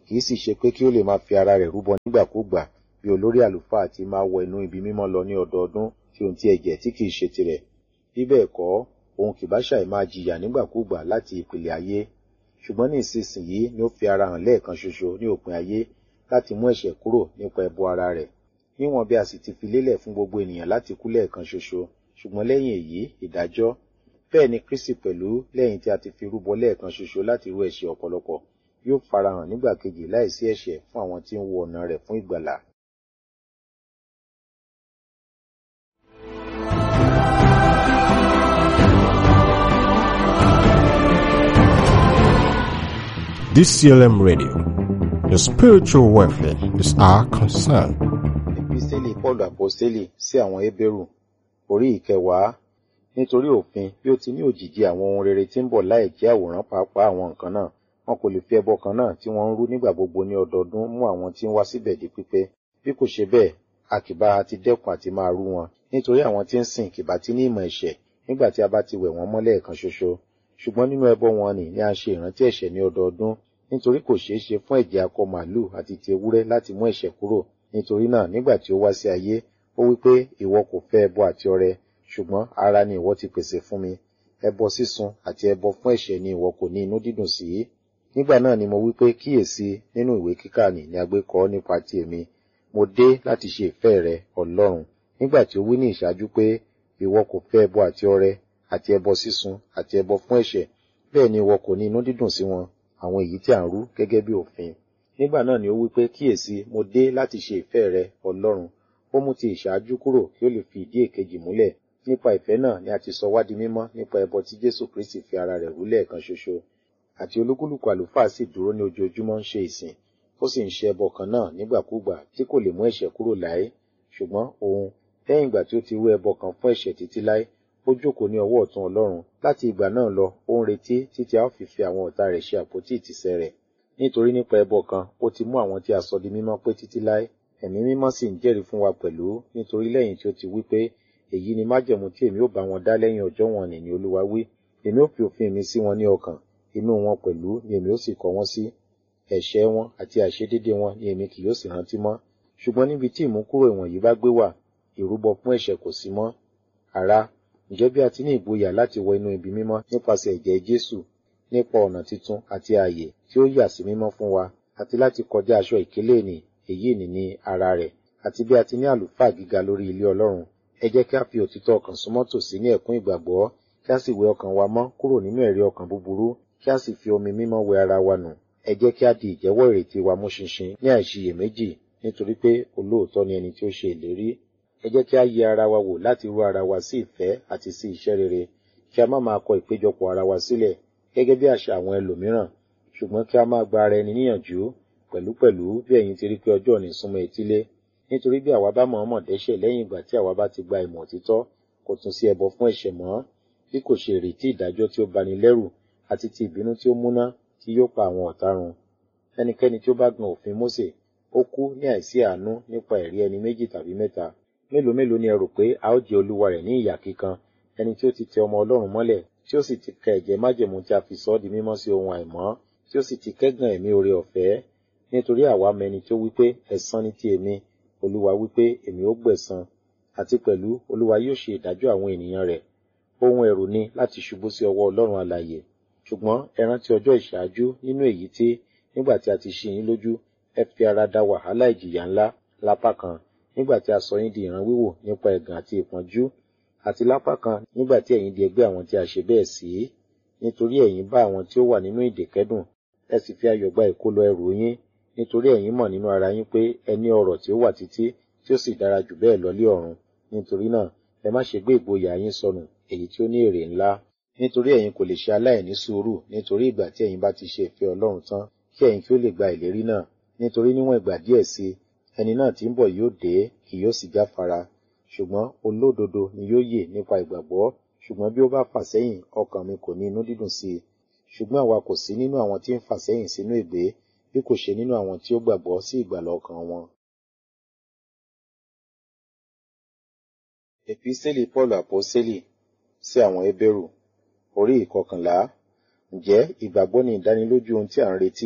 kì í sì ṣe pé kí ó lè máa fi ara rẹ̀ rúbọ nígbàkúgbà bí olórí àlùfáà ti máa wọ inú ibi mímọ́ lọ ní ọdọọdún tí ohun ti ẹ̀jẹ̀ tí kì í ṣe tirẹ̀. Bí bẹ́ẹ̀ kọ́, òun kì bá ṣàì máa jìyà nígbàkúgbà láti ìpìlẹ̀ ayé. Ṣùgbọ́n ní ìsinsìnyí ni ó fi ara hàn lẹ́ẹ̀kan ṣoṣo ní òpin ayé láti mú ẹ̀ṣẹ̀ kúrò nípa ẹbọ ara rẹ̀. Níwọ̀n bí a sì ti fi lélẹ̀ fún gbogbo ènìyàn láti kú lẹ́ẹ̀kan ṣoṣo, ṣùgbọ́n lẹ́yìn èyí ìdájọ́. Bẹ́ẹ̀ ni Kristi pẹ̀lú lẹ́yìn tí a ti fi rúbọ lẹ́ẹ̀kan ṣoṣo láti rú ẹ̀ṣẹ̀ ọ̀pọ̀lọpọ̀ yóò farahàn nígbà kejì láìsí ẹ̀ṣẹ̀ fún àwọn tí ń wo ọ̀nà rẹ̀ fún ìgbàlà. D C L M Radio, your spiritual welfare is our concern. Episteli Paulu Aposteli sí àwọn Hébérù, orí ìkẹwàá. Nítorí òfin bí ó ti ní òjìji àwọn ohun rere tí ń bọ̀ láì jẹ́ àwòrán pàápàá àwọn nǹkan náà, wọn kò lè fi ẹbọ kan náà tí wọ́n ń rú nígbà gbogbo ní ọdọọdún mú àwọn tí ń wá síbẹ̀ di pípé. Bí kò ṣe bẹ́ẹ̀, a kì bá ti dẹ́kun àti máa rú wọn, nítorí àwọn tí ń sìn kì bá ti ní ìmọ̀ ẹ̀ṣẹ̀ nígbà tí a bá ti wẹ̀ wọ́n mọ́ lẹ́ẹ̀kan ṣoṣo. Ṣùgbọ́n nínú ẹbọ wọn ni ni a ṣe ìrántí ẹ̀ṣẹ̀ ní ọdọọdún, nítorí kò ṣeé ṣe fún ẹ̀jẹ̀ akọ màlúù àti ti ewúrẹ́ láti mú ẹ̀ṣẹ̀ kúrò. Nítorí náà nígbà tí ó wá sí ayé, ó wí pé ìwọ kò fẹ́ ẹbọ àti ọrẹ, ṣùgbọ́n ara ni ìwọ ti pèsè fún mi. Ẹbọ sísun àti ẹbọ fún ẹ̀ṣẹ̀ ni ìwọ kò ní inú dídùn sí. Nígbà náà ni mo wí pé kíyèsí nínú ìwé kíkà ni ni a gbé kọ nípa ti èmi. Mo dé láti ṣe ìfẹ́ rẹ, Ọlọ́run. Nígbà tí ó wí ní ìṣáájú pé ìwọ kò fẹ́ ẹbọ àti ọrẹ àti ẹbọ sísun àti ẹbọ fún ẹ̀ṣẹ̀, bẹ́ẹ̀ ni ìwọ kò ní inú dídùn sí wọn, àwọn èyí tí à ń rú gẹ́gẹ́ bí òfin. Nígbà náà ni ó wí pé kíyèsí mo dé láti ṣe ìfẹ́ rẹ, Ọlọ́run. Ó mú ti ìṣáájú kúrò kí ó lè fi ìdí èkejì múlẹ̀. Nípa ìfẹ́ náà ni a ti sọ wá di mímọ́ nípa ẹbọ tí Jésù Kristi fi ara rẹ̀ rú lẹ́ẹ̀kan ṣoṣo. Àti olúkúlùkù àlùfáà sì dúró ní ojoojúmọ́ ń ṣe ìsìn, ó sì ń ṣe ẹbọ kan náà nígbàkúgbà tí kò lè mú ẹ̀ṣẹ̀ kúrò láé. Ṣùgbọ́n òun, lẹ́yìn ìgbà tí ó ti rú ẹbọ kan fún ẹ̀ṣẹ̀ títí láé, ó jókòó ní ọwọ́ ọ̀tún Ọlọ́run. Láti ìgbà náà lọ, ó ń retí títí a ó fi fi àwọn ọ̀tá rẹ̀ ṣe àpótí ìtìsẹ̀ rẹ̀. Nítorí nípa ẹbọ kan, ó ti mú àwọn tí a sọ di mímọ́ pé títí láé. Ẹ̀mí mímọ́ sì ń jẹ́rìí fún wa pẹ̀lú, nítorí lẹ́yìn tí ó ti wí pé èyí ni májẹ̀mú tí èmi ó bá wọn dá lẹ́yìn ọjọ́ wọn nì ní Olúwa wí. Èmi ó fi òfin mi sí wọn ní ọkàn, inú wọn pẹ̀lú ni èmi ó sì kọ wọ́n sí. Ẹ̀ṣẹ̀ wọn àti àìṣedéédé wọn ni èmi kì yóò sì rántí mọ́. Ṣùgbọ́n níbi tí ìmúkúrò ìwọ̀nyí bá gbé wà, ìrúbọ fún ẹ̀ṣẹ̀ kò sí mọ́. Ará, ǹjẹ́ bí a ti ní ìgboyà láti wọ inú ibi mímọ́ nípasẹ̀ ẹ̀jẹ̀ Jésù, nípa ọ̀nà titun àti ààyè tí ó yà sí mímọ́ fún wa, àti láti kọjá aṣọ ìkélé nì, èyí nì ní ara rẹ̀, àti bí a ti ní àlùfáà gíga lórí ilé Ọlọ́run, ẹ jẹ́ kí a fi òtítọ́ ọkàn súnmọ́ tòsí ní ẹ̀kún ìgbàgbọ́, kí a sì wẹ ọkàn wa mọ́ kúrò nínú ẹ̀rí ọkàn búburú, kí a sì fi omi mímọ́ wẹ ara wa nù. Ẹ jẹ́ kí a di ìjẹ́wọ́ ìrètí wa mú ṣinṣin ní àìṣiyèméjì, nítorí pé olóòótọ́ ni ẹni tí ó ṣe ìlérí. Ẹ jẹ́ kí a yẹ ara wa wò láti rú ara wa sí ìfẹ́ àti sí iṣẹ́ rere, kí a má máa kọ ìpéjọpọ̀ ara wa sílẹ̀ gẹ́gẹ́ bí àṣà àwọn ẹlòmíràn, ṣùgbọ́n kí a máa gba ara ẹni níyànjú pẹ̀lúpẹ̀lú bí ẹ̀yin ti rí pé ọjọ́ òní súnmọ́ etílé. Nítorí bí àwa bá mọ̀ọ́mọ̀ dẹ́ṣẹ̀ lẹ́yìn ìgbà tí àwa bá ti gba ìmọ̀ òtítọ́, kò tún sí ẹbọ fún ẹ̀ṣẹ̀ mọ́, bí kò ṣe ìrètí ìdájọ́ tí ó bani lẹ́rù àti ti ìbínú tí ó múná tí yóò pa àwọn ọ̀tá run. Ẹnikẹ́ni tí ó bá gan òfin Mósè, ó kú ní àìsí àánú nípa ẹ̀rí ẹni méjì tàbí mẹ́ta. Mélòó mélòó ni ẹ rò pé a ó jẹ olúwa rẹ̀ ní ìyà kíkan, ẹni tí ó ti tẹ ọmọ Ọlọ́run mọ́lẹ̀, tí ó sì ti ka ẹ̀jẹ̀ májẹ̀mú tí a fi sọ ọ́ di mímọ́ sí ohun àìmọ́, tí ó sì ti kẹ́gàn ẹ̀mí oore ọ̀fẹ́. Nítorí àwa mẹni tí ó wí pé ẹ̀san ni ti èmi, Olúwa wí pé èmi ó gbẹ̀san, àti pẹ̀lú Olúwa yóò ṣe ìdájọ́ àwọn ènìyàn rẹ̀. Ohun ẹ̀rù ni láti ṣubú sí ọwọ́ Ọlọ́run alààyè. Ṣùgbọ́n ẹ rántí ọjọ́ ìṣáájú nínú èyí tí, nígbà tí a ti ṣí yín lójú, ẹ fi ara da wàhálà ìjìyà ńlá lápá kan, nígbà tí a sọ yín di ìran wíwò nípa ẹ̀gàn àti ìpọ́njú, àti lápá kan nígbà tí ẹ̀yin di ẹgbẹ́ àwọn tí a ṣe bẹ́ẹ̀ sí. Nítorí ẹ̀yin bá àwọn tí ó wà nínú ìdè kẹ́dùn, ẹ sì fi ayọ̀ gba ìkólọ ẹrù yín, nítorí ẹ̀yin mọ̀ nínú ara yín pé ẹ ní ọrọ̀ tí ó wà títí tí ó sì dára jù bẹ́ẹ̀ lọ lé ọ̀run. Nítorí náà ẹ má ṣe gbé ìgboyà yín sọnù, èyí tí ó ní èrè ńlá. Nítorí ẹ̀yin kò lè ṣe aláìní sùúrù nítorí ìgbà tí ẹ̀yin bá ti ṣe ìfẹ́ Ọlọ́run tán, kí ẹ̀yin kí ó lè gba ìlérí náà. Nítorí níwọ̀n ìgbà díẹ̀ sí, ẹni náà tí ń bọ̀ yóò dé, kì yóò sì jáfara. Ṣùgbọ́n olódodo ni yóò yè nípa ìgbàgbọ́. Ṣùgbọ́n bí ó bá fà sẹ́yìn, ọkàn mi kò ní inú dídùn sí i. Ṣùgbọ́n àwa kò sí nínú àwọn tí ń fà sẹ́yìn sínú ègbé, bí kò ṣe nínú àwọn tí ó gbàgbọ́ sí ìgbàlà ọkàn wọn. Episteli Paulu Aposteli sí àwọn Hébérù, orí ìkọkànlá. Ǹjẹ́ ìgbàgbọ́ ni ìdánilójú ohun tí à ń retí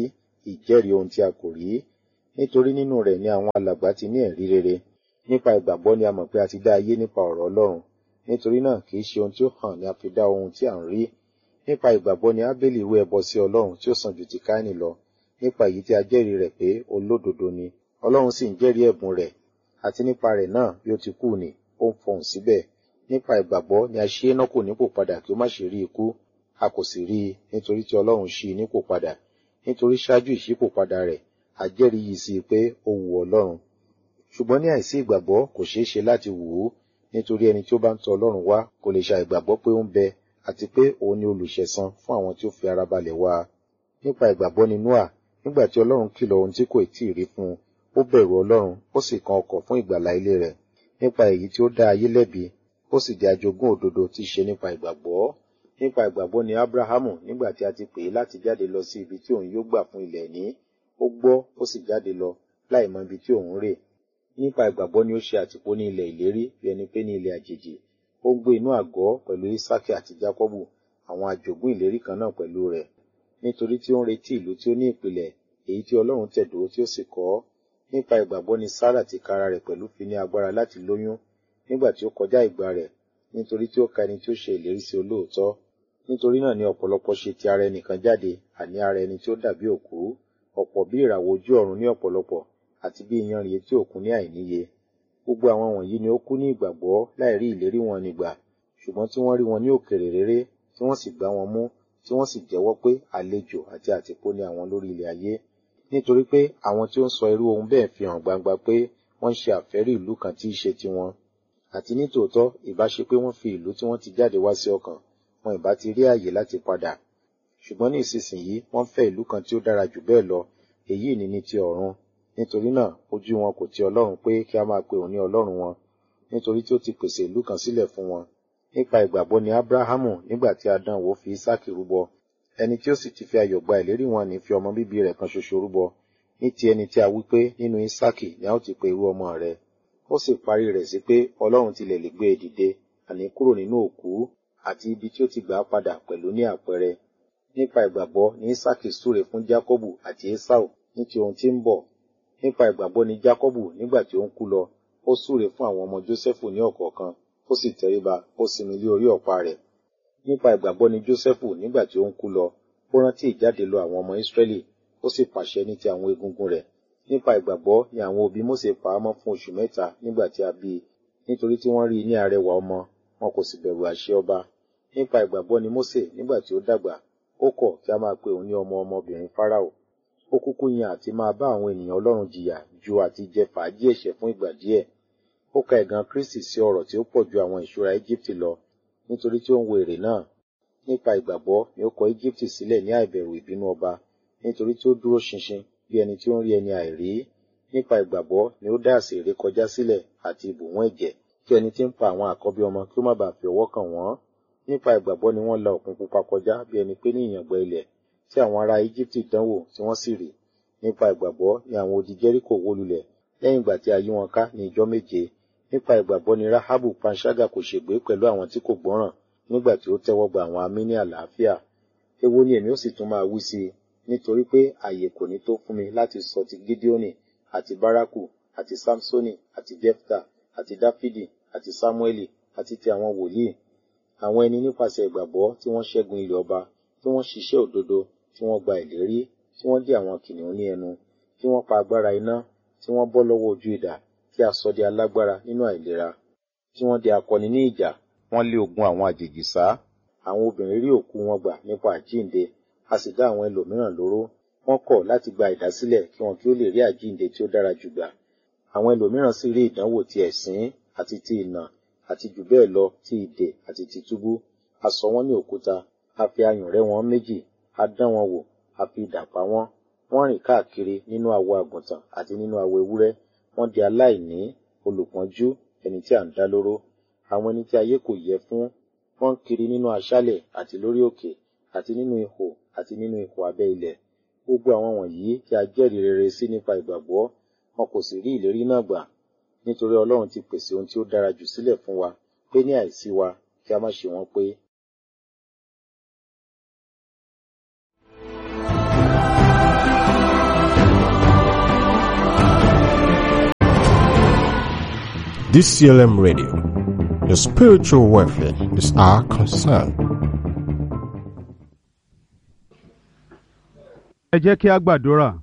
ìjẹ́rìí ohun tí a kò rí. Nítorí nínú rẹ̀ ni àwọn alàgbà ti ní ẹ̀rí rere. Nípa ìgbàgbọ́ ni a mọ̀ pé a ti dá ayé nípa ọ̀rọ̀ Ọlọ́run. Nítorí náà kì í ṣe ohun tí ó hàn ni a fi dá ohun tí à ń rí. Nípa ìgbàgbọ́ ni Ábélì rú ẹbọ sí Ọlọ́run tí ó sàn ju ti Káínì lọ. Nípa èyí tí a jẹ́rìí rẹ̀ pé olódodo ni. Ọlọ́run sì ń jẹ́rìí ẹ̀bùn rẹ̀. Àti nípa rẹ̀ náà bí ó ti kú ni, ó ń fọhùn síbẹ̀. Nípa ìgbàgbọ́ ni a ṣí Énọ́kù nípò padà kí ó má ṣe rí ikú. A kò sì rí i nítorí tí Ọlọ́run ṣí i nípò padà. Nítorí ṣáájú ìṣípòpadà rẹ̀, a jẹ́rìí yìí sí i pé ó wu Ọlọ́run. Ṣùgbọ́n ní àìsí ìgbàgbọ́ kò ṣeé ṣe láti wù ú. Nítorí ẹni tí ó bá ń tọ Ọlọ́run wá kò lè ṣa ìgbàgbọ́ pé ó ń bẹ, àti pé òun ni olùṣẹ̀san fún àwọn tí ó fi ara balẹ̀ wá. Nípa ìgbàgbọ́ ni Nóà, nígbà tí Ọlọ́run kìlọ̀ ohun tí kò tíì rí fún un, ó bẹ̀rù Ọlọ́run, ó sì kan ọkọ̀ fún ìgbàlà ilé rẹ̀. Nípa èyí tí ó dá ayé lẹ́bi, ó sì di ajogún òdodo tí í ṣe nípa ìgbàgbọ́. Nípa ìgbàgbọ́ ni Ábúráhámù, nígbà tí a ti pè é láti jáde lọ sí ibi tí òun yóò gbà fún ilẹ̀ ìní, ó gbọ́, ó sì jáde lọ, láì mọ ibi tí òun rè. Nípa ìgbàgbọ́ ni ó ṣe àtìpó ní ilẹ̀ ìlérí, bí ẹni pé ní ilẹ̀ àjèjì. Ó ń gbé inú àgọ́ pẹ̀lú Ísákì àti Jákọ́bù, àwọn àjogún ìlérí kan náà pẹ̀lú rẹ̀. Nítorí tí ó ń retí ìlú tí ó ní ìpìlẹ̀, èyí tí Ọlọ́run tẹ̀dó tí ó sì kọ́. Nípa ìgbàgbọ́ ni Sárà tìkára rẹ̀ pẹ̀lú fi ní agbára láti lóyún, nígbà tí ó kọjá ìgbà rẹ̀, nítorí tí ó ka ẹni tí ó ṣe ìlérí sí olóòótọ́. Nítorí náà ni ọ̀pọ̀lọpọ̀ ṣe ti ara ẹnìkan jáde, àní ara ẹni tí ó dàbí òkú, ọ̀pọ̀ bí ìràwọ̀ ojú ọ̀run ní ọ̀pọ̀lọpọ̀, àti bí iyanrìn etí òkun ní àìníye. Gbogbo àwọn wọ̀nyí ni ó kú ní ìgbàgbọ́ láì rí ìlérí wọn nígbà, ṣùgbọ́n tí wọ́n rí wọn ní òkèèrè réré, tí wọ́n sì gbá wọn mú, tí wọ́n sì jẹ́wọ́ pé àlejò àti àtìpó ni àwọn lórí ilẹ̀ ayé. Nítorí pé àwọn tí ó ń sọ irú ohun bẹ́ẹ̀ fi hàn gbangba pé wọ́n ń ṣe àfẹ́rí ìlú kan tí í ṣe tiwọn. Àti ní tòótọ́, ìbá ṣe pé wọ́n fi ìlú tí wọ́n ti jáde wá sí ọkàn, wọn ìbá ti rí ààyè láti padà. Ṣùgbọ́n ní ìsinsìnyí wọ́n fẹ́ ìlú kan tí ó dára jù bẹ́ẹ̀ lọ, èyí ni ní ti ọ̀run. Nítorí náà ojú wọn kò ti Ọlọ́run pé kí a máa pe òun ní Ọlọ́run wọn, nítorí tí ó ti pèsè ìlú kan sílẹ̀ fún wọn. Nípa ìgbàgbọ́ ni Ábúráhámù, nígbà tí a dán wò, fi Ísákì rúbọ. Ẹni tí ó sì ti fi ayọ̀ gba ìlérí wọn ní fi ọmọ bíbí rẹ̀ kan ṣoṣo rúbọ. Ní ti ẹni tí a wí pé nínú Ísákì ni a ó ti pe irú ọmọ rẹ̀. Ó sì parí rẹ̀ sí pé Ọlọ́run tilẹ̀ lè gbé e dìde, àní kúrò nínú òkú, àti ibi tí ó ti gbà á padà pẹ̀lú ní àpẹẹrẹ. Nípa ìgbàgbọ́ ni Ísákì súre fún Jákọ́bù àti Ésáù ní ti ohun tí ń bọ̀. Nípa ìgbàgbọ́ ni Jákọ́bù, nígbà tí ó ń kú lọ, ó súre fún àwọn ọmọ Jósẹ́fù ní ọ̀kọ̀ọ̀kan, ó sì tẹríba, ó sinmi lé orí ọ̀pá rẹ̀. Nípa ìgbàgbọ́ ni Jósẹ́fù, nígbà tí ó ń kú lọ, ó rántí ìjáde lọ àwọn ọmọ Ísírẹ́lì, ó sì pàṣẹ ní ti àwọn egungun rẹ̀. Nípa ìgbàgbọ́ ni àwọn òbí Mósè pa á mọ́ fún oṣù mẹ́ta nígbà tí a bí i, nítorí tí wọ́n rí i ní arẹwà ọmọ, wọn kò sì bẹ̀rù àṣẹ ọba. Nípa ìgbàgbọ́ ni Mósè, nígbà tí ó dàgbà, ó kọ̀ kí a máa pe òun ní ọmọ ọmọbìnrin Fáráò. Ó kúkú yan àti máa bá àwọn ènìyàn Ọlọ́run jìyà ju àti jẹ fàájì ẹ̀ṣẹ̀ fún ìgbà díẹ̀. Ó ka ẹ̀gàn Kristi sí ọrọ̀ tí ó pọ̀ ju àwọn ìṣúra Éjíptì lọ, nítorí tí ó ń wo èrè náà. Nípa ìgbàgbọ́ ni ó kọ Éjíptì sílẹ̀ ní àìbẹ̀rù ìbínú ọba, nítorí tí ó dúró ṣinṣin bí ẹni tí ó ń rí ẹni àìrí. Nípa ìgbàgbọ́ ni ó dá àsè ìrékọjá sílẹ̀ àti ìbùwọ́n ẹ̀jẹ̀, kí ẹni tí ń pa àwọn àkọ́bí ọmọ kí ó má bàa fi ọwọ́ kàn wọ́n. Nípa ìgbàgbọ́ ni wọ́n la Òkun Pupa kọjá bí ẹni pé ní ìyàngbẹ ilẹ̀, tí àwọn ará Éjíptì dánwò tí wọ́n sì rì. Nípa ìgbàgbọ́ ni àwọn odi Jẹ́ríkò wó lulẹ̀ lẹ́yìn ìgbà tí a yí wọn ká ní ijọ́ méje. Nípa ìgbàgbọ́ ni Ráhábù panṣágà kò ṣègbé pẹ̀lú àwọn tí kò gbọ́ràn nígbà tí ó tẹ́wọ́ gba àwọn amí ní àlàáfíà. Èwo ni èmi ó sì tún máa wí sí i, nítorí pé àyè kò ní tó fún mi láti sọ ti Gídíónì àti Bárákù àti Sámsónì àti Jẹ́fítà àti Dáfídì àti Sámúẹ́lì àti ti àwọn wòlíì, àwọn ẹni nípasẹ̀ ìgbàgbọ́ tí wọ́n ṣẹ́gun ilẹ̀ ọba, tí wọ́n ṣiṣẹ́ òdodo, tí wọ́n gba ìlérí, tí wọ́n dí àwọn kìnìún ní ẹnu, tí wọ́n pa agbára iná, tí wọ́n bọ́ lọ́wọ́ ojú idà, tí a sọ di alágbára nínú àìlera, tí wọ́n di akọni ní ìjà, wọ́n lé ogun àwọn àjèjì sá. Àwọn obìnrin rí òkú wọn gbà nípa àjíǹde, a sì dá àwọn ẹlòmíràn lóró. Wọ́n kọ̀ láti gba ìdásílẹ̀ kí wọn kí ó lè rí àjíǹde tí ó dára jù gbà. Àwọn ẹlòmíràn sì rí ìdánwò ti ẹ̀sín àti ti ìnà àti jù bẹ́ẹ̀ lọ ti ìdè àti ti túbú. A sọ wọ́n ní òkúta, a fi ayùn rẹ́ wọn méjì, a dán wọn wò, a fi idà pa wọ́n. Wọ́n rìn káàkiri nínú awọ àgùntàn àti nínú awọ ewúrẹ́. Wọ́n di aláìní, olùpọ́njú, ẹni tí à ń dá lóró. Àwọn ẹni tí ayé kò yẹ fún, wọ́n ń kiri nínú aṣálẹ̀ àti lórí òkè àti nínú ihò àti nínú ihò abẹ́ ilẹ̀. Gbogbo àwọn wọ̀nyí tí a jẹ́rìí rere sí nípa ìgbàgbọ́, wọn kò sì rí ìlérí náà gbà, nítorí Ọlọ́run ti pèsè ohun tí ó dára jù sílẹ̀ fún wa, pé ní àìsí wa kí a má ṣe wọ́n pé. D C L M Radio. Your spiritual welfare is our concern. Ẹ jẹ́ kí a gbàdúrà.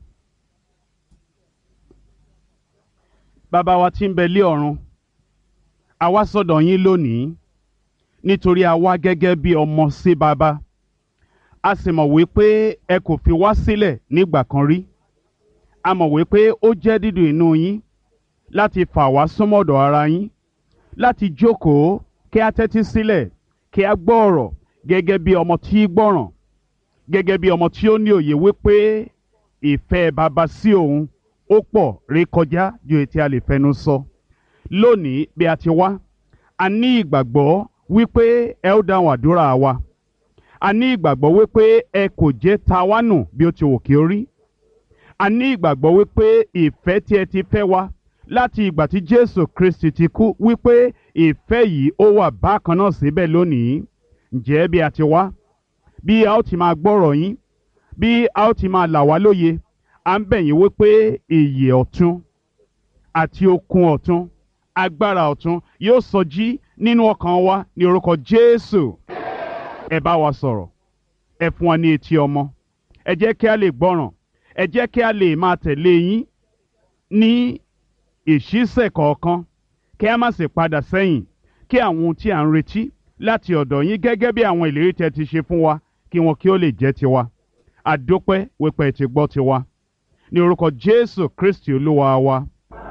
Bàbá wa tí ń bẹ lé ọ̀run, a wá sọ́dọ̀ yín lónìí nítorí a wá gẹ́gẹ́ bí ọmọ sí bàbá. A sì mọ̀ wípé ẹ kò fi wá sílẹ̀ nígbà kan rí. A mọ̀ wípé ó jẹ́ dídùn inú yín láti fà wá súnmọ́dọ̀ ara yín, láti jókòó kí a tẹ́tí sílẹ̀ kí a gbọ́ ọ̀rọ̀ gẹ́gẹ́ bí ọmọ tí gbọ́ràn, gẹ́gẹ́ bí ọmọ tí ó ní òye wípé ìfẹ́ bàbá sí òun ó pọ̀ rékọjá ju èyí tí a lè fẹnu sọ. Lónìí bí a ti wá, a ní ìgbàgbọ́ wípé ẹ ó dáhùn àdúrà wa. A ní ìgbàgbọ́ wípé ẹ kò jẹ́ ta wá nù bí ó ti wù kí ó rí. A ní ìgbàgbọ́ wípé ìfẹ́ tí ẹ ti fẹ́ wa láti ìgbà tí Jésù Kristi ti kú, wípé ìfẹ́ yìí ó wà bákan náà síbẹ̀ lónìí. Ǹjẹ́ bí a ti wá, bí a ó ti máa gbọ́rọ̀ yín, bí a ó ti máa là wá lóye, à ń bẹ̀ yín wípé ìyè ọ̀tun àti okun ọ̀tun, agbára ọ̀tun yóò sọjí nínú ọkàn wa ní orúkọ Jésù. Ẹ bá wa sọ̀rọ̀, ẹ fún wa ní etí ọmọ, ẹ jẹ́ kí a lè gbọ́ràn, ẹ jẹ́ kí a lè máa tẹ̀lé yín ní ìṣísẹ̀ kọ̀ọ̀kan, kí a má sì padà sẹ́yìn, kí àwọn ohun tí à ń retí láti ọ̀dọ̀ yín gẹ́gẹ́ bí àwọn ìlérí tẹ́ ti ṣe fún wa, kí wọn kí ó lè jẹ́ tiwa. Àdópẹ́ wípé ẹ ti gbọ́ tiwa. Ní orúkọ Jésù Kristi Olúwa wa.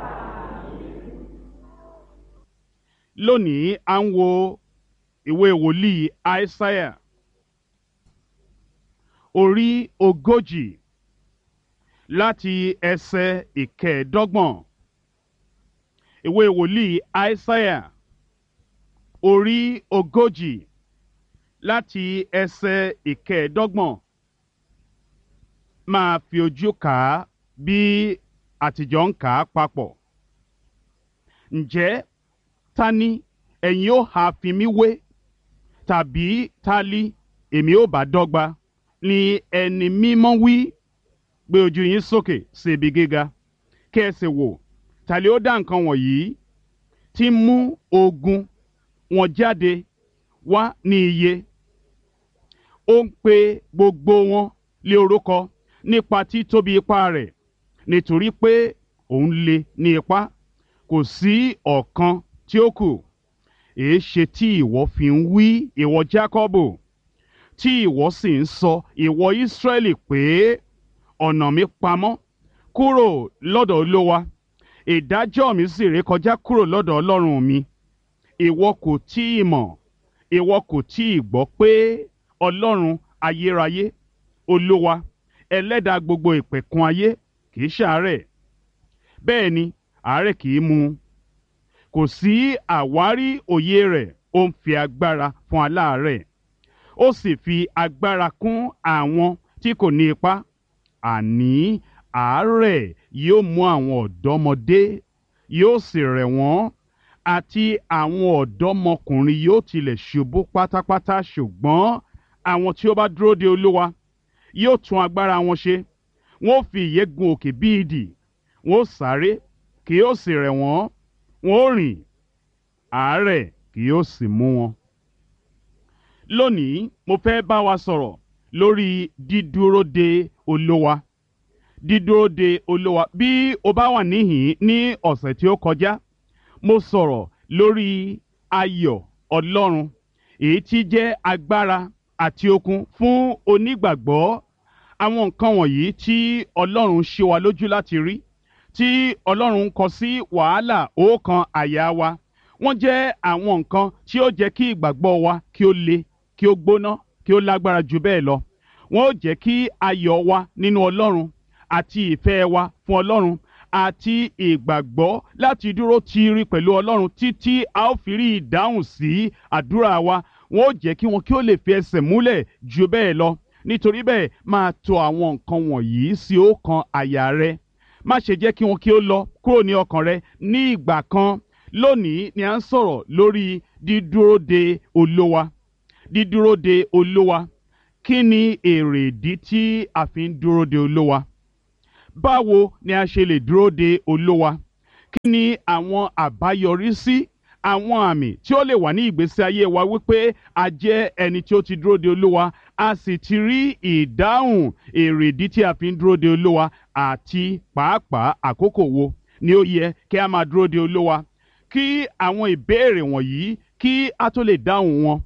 Lónìí à ń wo ìwé wòlíì Aísáyà orí ogójì láti ẹsẹ̀ ìkẹẹ̀ẹ́dọ́gbọ̀n. Ìwé wòlíì Aísáyà orí ogójì láti ẹsẹ̀ ìkẹẹ̀ẹ́dọ́gbọ̀n. Máa fi ojú kà á bí àtijọ́ ń kà á papọ̀. Ǹjẹ́ ta ni ẹ̀yin ó ha fi mí wé? Tàbí ta li èmi ó bá dọ́gba? Ni ẹni mímọ́ wí. Gbé ojú yín sókè sí ibi gíga, kí ẹ sì wò, ta li ó dá nǹkan wọ̀nyí tí ń mú ogun wọn jáde wá ní iye? Ó ń pe gbogbo wọn lé orúkọ nípa títóbi ipá rẹ̀, nítorí pé òun le ní ipá, kò sí ọ̀kan tí ó kù. Èéṣe tí ìwọ fi ń wí, ìwọ Jákọ́bù, tí ìwọ sì ń sọ, ìwọ Ísírẹ́lì, pé ọ̀nà mi pamọ́ kúrò lọ́dọ̀ Olúwa, ìdájọ́ mi sì rékọjá kúrò lọ́dọ̀ Ọlọ́run mi? Ìwọ kò tí ì mọ̀, ìwọ kò tí ì gbọ́ pé Ọlọ́run ayérayé, Olúwa, ẹlẹ́dàá gbogbo ìpẹ̀kun ayé, kì í ṣàárẹ̀, bẹ́ẹ̀ ni àárẹ̀ kì í mú un. Kò sí àwárí òye rẹ̀, ó ń fi agbára fún aláàárẹ̀, ó sì fi agbára kún àwọn tí kò ní ipá. Àní àárẹ̀ yóò mú àwọn ọ̀dọ́mọdé, yóò sì rẹ̀ wọ́n, àti àwọn ọ̀dọ́mọkùnrin yóò tilẹ̀ ṣubú pátápátá. Ṣùgbọ́n àwọn tí ó bá dúró de Olúwa yóò tún agbára wọn ṣe. Wọ́n ó fi ìyẹ́ gun òkè bí idì, wọ́n ó sáré, kì yóò sì rẹ̀ wọ́n, wọ́n ó rìn, àárẹ̀ kì yóò sì mú wọn. Lónìí mo fẹ́ bá wa sọ̀rọ̀ lórí dídúró de Olúwa. Dídúró de Olúwa. Bí o bá wà níhìn ní ọ̀sẹ̀ tí ó kọjá, mo sọ̀rọ̀ lórí ayọ̀ Ọlọ́run, èyí tí jẹ́ agbára àti okun fún onígbàgbọ́. Àwọn nǹkan wọ̀nyí tí Ọlọ́run ṣe wa lójú láti rí, tí Ọlọ́run kọ sí wàhálà ọkàn àyà wa, wọ́n jẹ́ àwọn nǹkan tí ó jẹ́ kí ìgbàgbọ́ wa kí ó le, kí ó gbóná, kí ó lágbára jù bẹ́ẹ̀ lọ. Wọ́n ó jẹ́ kí ayọ̀ wa nínú Ọlọ́run àti ìfẹ́ wa fún Ọlọ́run àti ìgbàgbọ́ láti dúró tiiri pẹ̀lú Ọlọ́run títí a ó fi rí ìdáhùn sí àdúrà wa, wọ́n ó jẹ́ kí wọn kí ó lè fi ẹsẹ̀ múlẹ̀ jù bẹ́ẹ̀ lọ. Nítorí bẹ́ẹ̀, máa tò àwọn nǹkan wọ̀nyí sí ọkàn àyà rẹ. Má ṣe jẹ́ kí wọn kí ó lọ kúrò ní ọkàn rẹ ní ìgbà kan. Lónìí ni à ń sọ̀rọ̀ lórí dídúró de Olúwa. Dídúró de Olúwa. Kí ni èrè ìdí tí a fi ń dúró de Olúwa? Báwo ni a ṣe lè dúró de Olúwa? kí ni àwọn àbáyọrísí àwọn àmì tí ó lè wà ní ìgbésí ayé wa wípé a jẹ́ ẹni tí ó ti dúró de Olúwa a sì ti rí ìdáhùn èrèdí tí a fi ń dúró de Olúwa àti pàápàá àkókò wo ni ó yẹ kí a máa dúró de Olúwa kí àwọn ìbéèrè wọ̀nyí kí a tó lè dáhùn wọn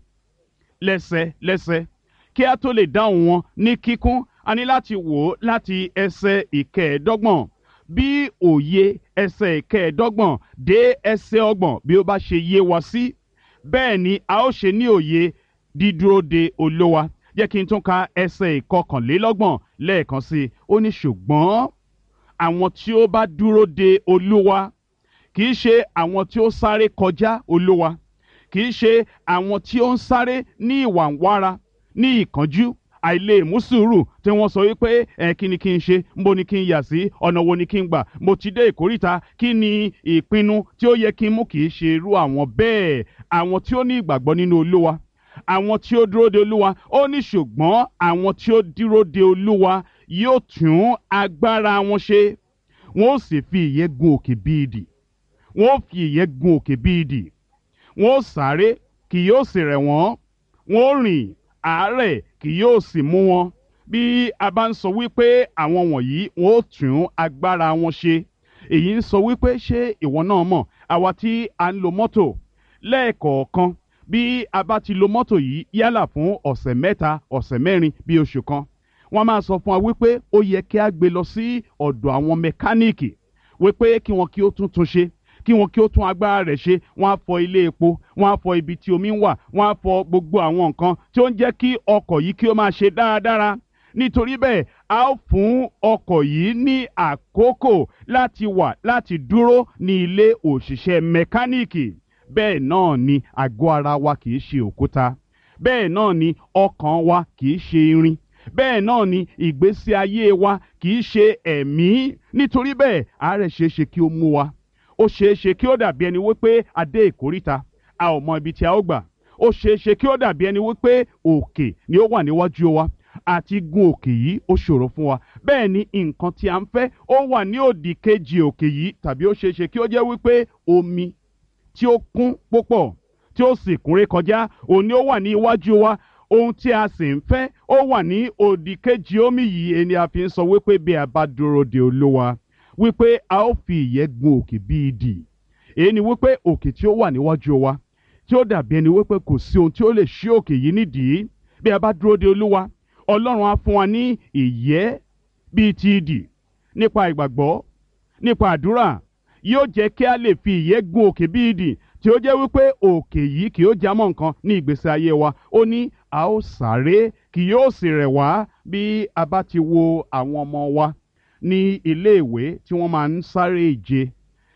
lẹ́sẹlẹ́sẹ kí a tó lè dáhùn wọn ní kíkún a ní láti wò ó láti ẹsẹ̀ ìkẹẹ̀ẹ́dọ́gbọ̀n bí òye ẹsẹ̀ ìkẹẹ̀ẹ́dọ́gbọ̀n dé ẹsẹ̀ ọgbọ̀n bí ó bá ṣe yé wa sí bẹ́ẹ̀ ni a ó ṣe ní òye dídúró de Olúwa jẹ́ kí n tún ka ẹsẹ̀ ìkọkànlélọ́gbọ̀n lẹ́ẹ̀kan sí i ó ní ṣùgbọ́n àwọn tí ó bá dúró de Olúwa kì í ṣe àwọn tí ó sáré kọjá Olúwa kì í ṣe àwọn tí ó ń sáré ní ìwàǹwara ní ìkánjú àìlè mú sùúrù tí wọ́n sọ wípé ẹ kí ni kí n ṣe mo ní kí n yà sí ọ̀nà wo ni kí n gbà mo ti dé ìkóríta kí ni ìpinnu tí ó yẹ kí n mú kì í ṣe irú àwọn bẹ́ẹ̀ àwọn tí ó ní ìgbàgbọ́ nínú Olúwa àwọn tí ó dúró de Olúwa ó ní ṣùgbọ́n àwọn tí ó dúró de Olúwa yóò tún agbára wọn ṣe wọn ó sì fi ìyẹ́ gun òkè bí idì wọn ó fi ìyẹ́ gun òkè bí idì wọn ó sáré kì yóò sì rẹ̀ wọ́n wọn ó rìn àárẹ̀ kì yóò sì mú wọn bí a bá ń sọ wípé àwọn wọ̀nyí wọn ó tún agbára wọn ṣe èyí ń sọ wípé ṣé ìwọ náà mọ̀ àwa tí a ń lo mọ́tò lẹ́ẹ̀kọ̀ọ̀kan bí a bá ti lo mọ́tò yìí yálà fún ọ̀sẹ̀ mẹ́ta ọ̀sẹ̀ mẹ́rin bí oṣù kan wọ́n máa sọ fún wa wípé ó yẹ kí a gbé lọ sí ọ̀dọ̀ àwọn mẹkáníìkì wípé kí wọn kí ó tún tún ṣe kí wọn kí ó tún agbára rẹ̀ ṣe wọ́n á fọ ilé epo wọ́n á fọ ibi tí omi ń wà wọ́n á fọ gbogbo àwọn nǹkan tí ó ń jẹ́ kí ọkọ̀ yìí kí ó máa ṣe dáradára nítorí bẹ́ẹ̀ a ó fún ọkọ̀ yìí ní àkókò láti wà láti dúró ní ilé òṣìṣẹ́ mẹkáníìkì bẹ́ẹ̀ náà ni àgọ́ ara wa kì í ṣe òkúta bẹ́ẹ̀ náà ni ọkàn wa kì í ṣe irin bẹ́ẹ̀ náà ni ìgbésí ayé wa kì í ṣe ẹ̀mí nítorí bẹ́ẹ̀ àárẹ̀ ṣeé ṣe kí ó mú wa ó ṣeé ṣe kí ó dàbí ẹni wípé a dé ìkóríta a ò mọ ibi tí a ó gbà ó ṣeé ṣe kí ó dàbí ẹni wípé òkè ni ó wà níwájú wa àti gun òkè yìí ó ṣòro fún wa bẹ́ẹ̀ ni nǹkan tí a ń fẹ́ ó wà ní òdì kejì òkè yìí tàbí ó ṣeé ṣe kí ó jẹ́ wípé omi tí ó kún púpọ̀ tí ó sì kúnré kọjá òun ni ó wà ní iwájú wa ohun tí a sì ń fẹ́ ó wà ní òdì kejì omi yìí ẹni a fi ń sọ wípé bí a bá dúró de Olúwa wípé a ó fi ìyẹ́ gun òkè bí idì èyí ni wípé òkè tí ó wà níwájú wa tí ó dàbí ẹni wípé kò sí ohun tí ó lè ṣí òkè yìí nídìí bí a bá dúró de Olúwa Ọlọ́run á fún wa ní ìyẹ́ bíi ti idì nípa ìgbàgbọ́ nípa àdúrà yóò jẹ́ kí a lè fi ìyẹ́ gun òkè bí idì tí ó jẹ́ wípé òkè yìí kì yóò jámọ́ nǹkan ní ìgbésí ayé wa ó ní a ó sáré kì yóò sì rẹ̀ wá bí a bá ti wo àwọn ọmọ wa ní iléèwé tí wọ́n máa ń sáré ìje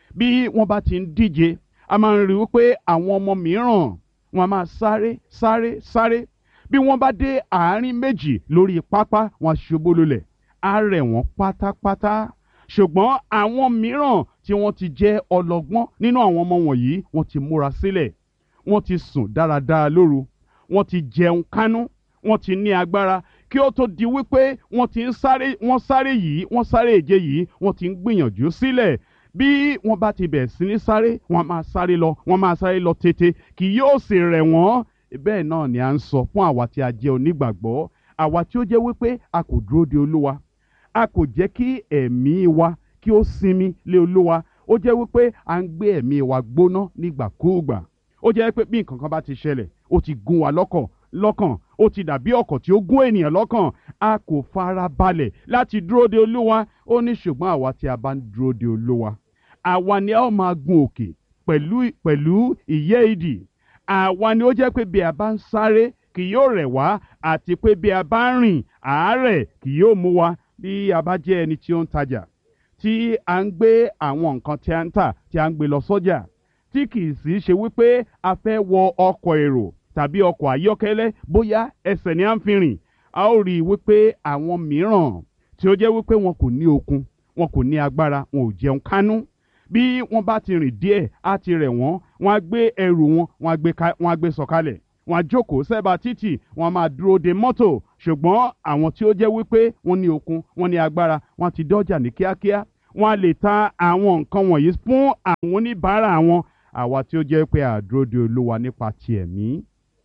bí wọ́n bá ti ń díje a máa ń rí wípé àwọn ọmọ mìíràn wọ́n máa sáré sáré sáré bí wọ́n bá dé àárín méjì lórí pápá wọ́n ṣubú lulẹ̀ á rẹ̀ wọ́n pátápátá ṣùgbọ́n àwọn mìíràn tí wọ́n ti jẹ́ ọlọ́gbọ́n nínú àwọn ọmọ wọ̀nyí wọ́n ti múra sílẹ̀ wọ́n ti sùn dáradára lóru wọ́n ti jẹun kánú wọ́n ti ní agbára kí ó tó di wípé wọ́n ti ń sáré wọ́n sáré yìí wọ́n sáré ìje yìí wọ́n ti ń gbìyànjú sílẹ̀ bí wọ́n bá ti bẹ̀rẹ̀ sí ní sáré wọ́n máa sáré lọ wọ́n máa sáré lọ tètè kì yóò sì rẹ̀ wọ́n bẹ́ẹ̀ náà ni à ń sọ fún àwa tí a jẹ́ onígbàgbọ́ àwa tí ó jẹ́ wípé a kò dúró de Olúwa a kò jẹ́ kí ẹ̀mí wa kí ó sinmi lé Olúwa ó jẹ́ wípé à ń gbé ẹ̀mí wa gbóná nígbàkúùgbà ó jẹ́ pé bí nǹkan kan bá ti ṣẹlẹ̀ ó ti gún wa lọ́kàn lọ́kàn ó ti dàbí ọ̀kọ̀ tí ó gún ènìyàn lọ́kàn a kò fara balẹ̀ láti dúró de Olúwa ó ní ṣùgbọ́n àwa tí a bá ń dúró de Olúwa àwa ni a ó máa gun òkè pẹ̀lú pẹ̀lú ìyẹ́ idì àwa ni ó jẹ́ pé bí a bá ń sáré kì yóò rẹ̀ wá àti pé bí a bá ń rìn àárẹ̀ kì yóò mú wa bí a bá jẹ́ ẹni tí ó ń tajà tí a ń gbé àwọn nǹkan tí a ń tà tí a ń gbé lọ sọ́jà tí kì í sì ṣe wípé a fẹ́ wọ ọkọ̀ èrò tàbí ọkọ̀ ayọ́kẹ́lẹ́ bóyá ẹsẹ̀ ni a ń fi rìn a ó rí i wípé àwọn mìíràn tí ó jẹ́ wípé wọn kò ní okun wọn kò ní agbára wọn ò jẹun kánú bí wọ́n bá ti rìn díẹ̀ á ti rẹ̀ wọ́n wọ́n á gbé ẹrù wọn wọ́n á gbé ká wọ́n á gbé sọ̀kalẹ̀ wọ́n á jókòó sẹ́bà títì wọ́n á máa dúró de mọ́tò ṣùgbọ́n àwọn tí ó jẹ́ wípé wọ́n ní okun wọ́n ní agbára wọ́n ti dọ́jà ní kíákíá wọ́n á lè ta àwọn nǹkan wọ̀nyí fún àwọn oníbàárà wọn. Àwa tí ó jẹ́ pé a dúró de Olúwa nípa ti ẹ̀mí,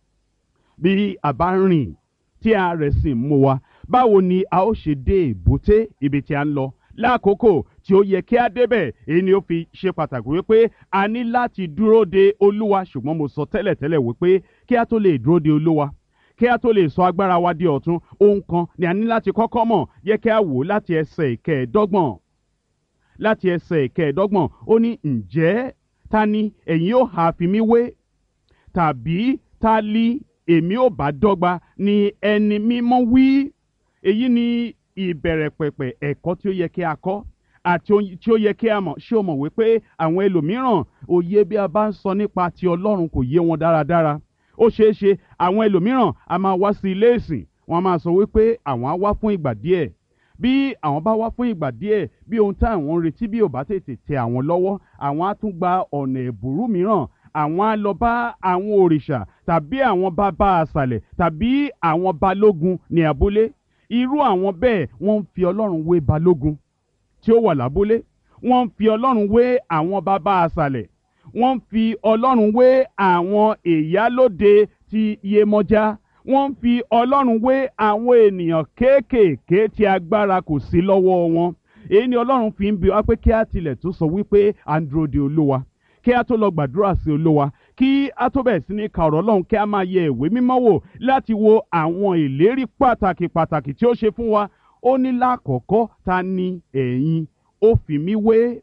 bí a bá rìn tí a rẹ̀ sì mú wa, báwo ni a ó ṣe dé èbúté ibi tí a ń lọ lákòókò tí ó yẹ kí a débẹ̀? Èyí ni ó fi ṣe pàtàkì wípé a ní láti dúró de Olúwa. Ṣùgbọ́n mo sọ tẹ́lẹ̀tẹ́lẹ̀ wípé kí a tó lè dúró de Olúwa, kí a tó lè sọ agbára wa di ọ̀tun, ohun kan ni a ní láti kọ́kọ́ mọ̀. Yẹ kí a wò láti ẹsẹ̀ ìkẹẹ̀ẹ́dọ́gbọ̀n láti ẹsẹ̀ ìkẹẹ̀ẹ́dọ́gbọ̀n ó ní, ǹjẹ́ ta ni ẹ̀yin ó ha fi mí wé? Tàbí ta li èmi ò bá dọ́gba? Ni ẹni mímọ́ wí. Èyí ni ìbẹ̀rẹ̀ pẹ̀pẹ̀ ẹ̀kọ́ tí ó yẹ kí a kọ́ àti tí ó yẹ kí a mọ̀. Ṣé o mọ̀ wípé àwọn ẹlòmíràn òye bí a bá ń sọ nípa ti Ọlọ́run kò yé wọn dáradára? Ó ṣeé ṣe àwọn ẹlòmíràn a máa wá sí ilé ìsìn, wọ́n máa sọ wípé àwọn á wá fún ìgbà díẹ̀. Bí àwọn bá wá fún ìgbà díẹ̀, bí ohun tí àwọn ń retí bí ò bá tètè tẹ àwọn lọ́wọ́, àwọn á tún gba ọ̀nà ẹ̀bùrú mìíràn. Àwọn á lọ bá àwọn òrìṣà tàbí àwọn bàbá àṣàlẹ̀ tàbí àwọn balógun ní abúlé. Irú àwọn bẹ́ẹ̀ wọ́n ń fi Ọlọ́run wé balógun tí ó wà lábúlé. Wọ́n ń fi Ọlọ́run wé àwọn bàbá àṣàlẹ̀. Wọ́n ń fi Ọlọ́run wé àwọn ìyálóde ti Yemọja. Wọ́n ń fi Ọlọ́run wé àwọn ènìyàn kéékèèké tí agbára kò sí lọ́wọ́ wọn. Èyí ni Ọlọ́run fi ń bi wá pé kí a tilẹ̀ tó sọ wípé à ń dúró de Olúwa, kí a tó lọ gbàdúrà sí Olúwa, kí a tó bẹ̀rẹ̀ sí ní ka ọ̀rọ̀ Ọlọ́run, kí a máa yẹ ìwé mímọ́ wò láti wo àwọn ìlérí pàtàkì pàtàkì tí ó ṣe fún wa. Ó ní lákọ̀ọ́kọ́, ta ni ẹ̀yin ó fi mí wé?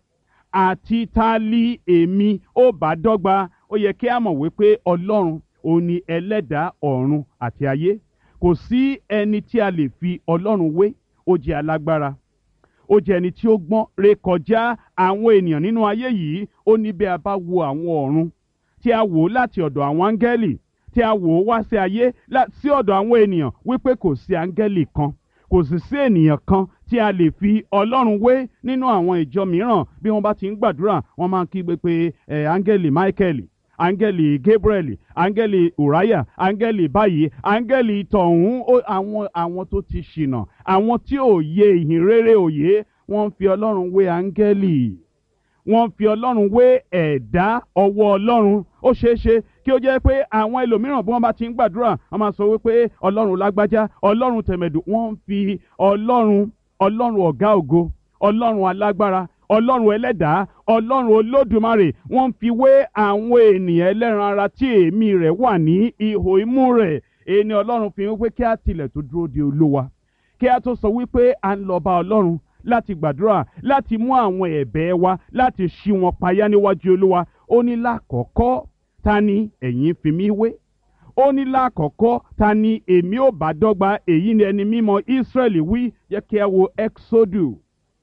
Àti ta li èmi ó bá dọ́gba? Ó yẹ kí a mọ̀ wípé Ọlọ́run òun ni ẹlẹ́dàá ọ̀run àti ayé. Kò sí ẹni tí a lè fi Ọlọ́run wé. Ó jẹ́ alágbára, ó jẹ́ ẹni tí ó gbọ́n rékọjá àwọn ènìyàn nínú ayé yìí. Ó ní bí a bá wo àwọn ọ̀run, tí a wò láti ọ̀dọ̀ àwọn áńgẹ́lì, tí a wò wá sí ayé sí ọ̀dọ̀ àwọn ènìyàn, wípé kò sí áńgẹ́lì kan, kò sì sí ènìyàn kan tí a lè fi Ọlọ́run wé. Nínú àwọn ìjọ mìíràn, bí wọ́n bá ti ń gbàdúrà, wọ́n máa ń kígbe pé ẹ̀ áńgẹ́lì Michael, áńgẹ́lì Gabriel, áńgẹ́lì Uriah, áńgẹ́lì báyìí, áńgẹ́lì tọ̀hún. Àwọn àwọn tó ti ṣìnà, àwọn tí ò yé ìhìn rere òye, wọ́n ń fi Ọlọ́run wé áńgẹ́lì. Wọ́n ń fi Ọlọ́run wé ẹ̀dá ọwọ́ Ọlọ́run. Ó ṣeé ṣe kí ó jẹ́ pé àwọn ẹlòmíràn bí wọ́n bá ti ń gbàdúrà, wọ́n máa sọ wípé Ọlọ́run lágbájá, Ọlọ́run tẹ̀mẹ̀dù. Wọ́n ń fi Ọlọ́run, Ọlọ́run ọ̀gá ògo, Ọlọ́run alágbára, Ọlọ́run ẹlẹ́dàá, Ọlọ́run olódùmarè, wọ́n ń fi wé àwọn ènìyàn ẹlẹ́ran ara tí èémí rẹ̀ wà ní ihò imú rẹ̀. Èyí ni Ọlọ́run fi wípé kí a tilẹ̀ tó dúró de Olúwa, kí a tó sọ wípé à ń lọ bá Ọlọ́run láti gbàdúrà, láti mú àwọn ẹ̀bẹ̀ wa, láti ṣí wọn payá níwájú Olúwa. Ó ní lákọ̀ọ́kọ́, ta ni ẹ̀yin fi mí wé? Ó ní lákọ̀ọ́kọ́, ta ni èmi ò bá dọ́gba? Èyí ni ẹni mímọ́ Ísírẹ́lì wí. Jẹ́ kí a wo Ẹ́kísódù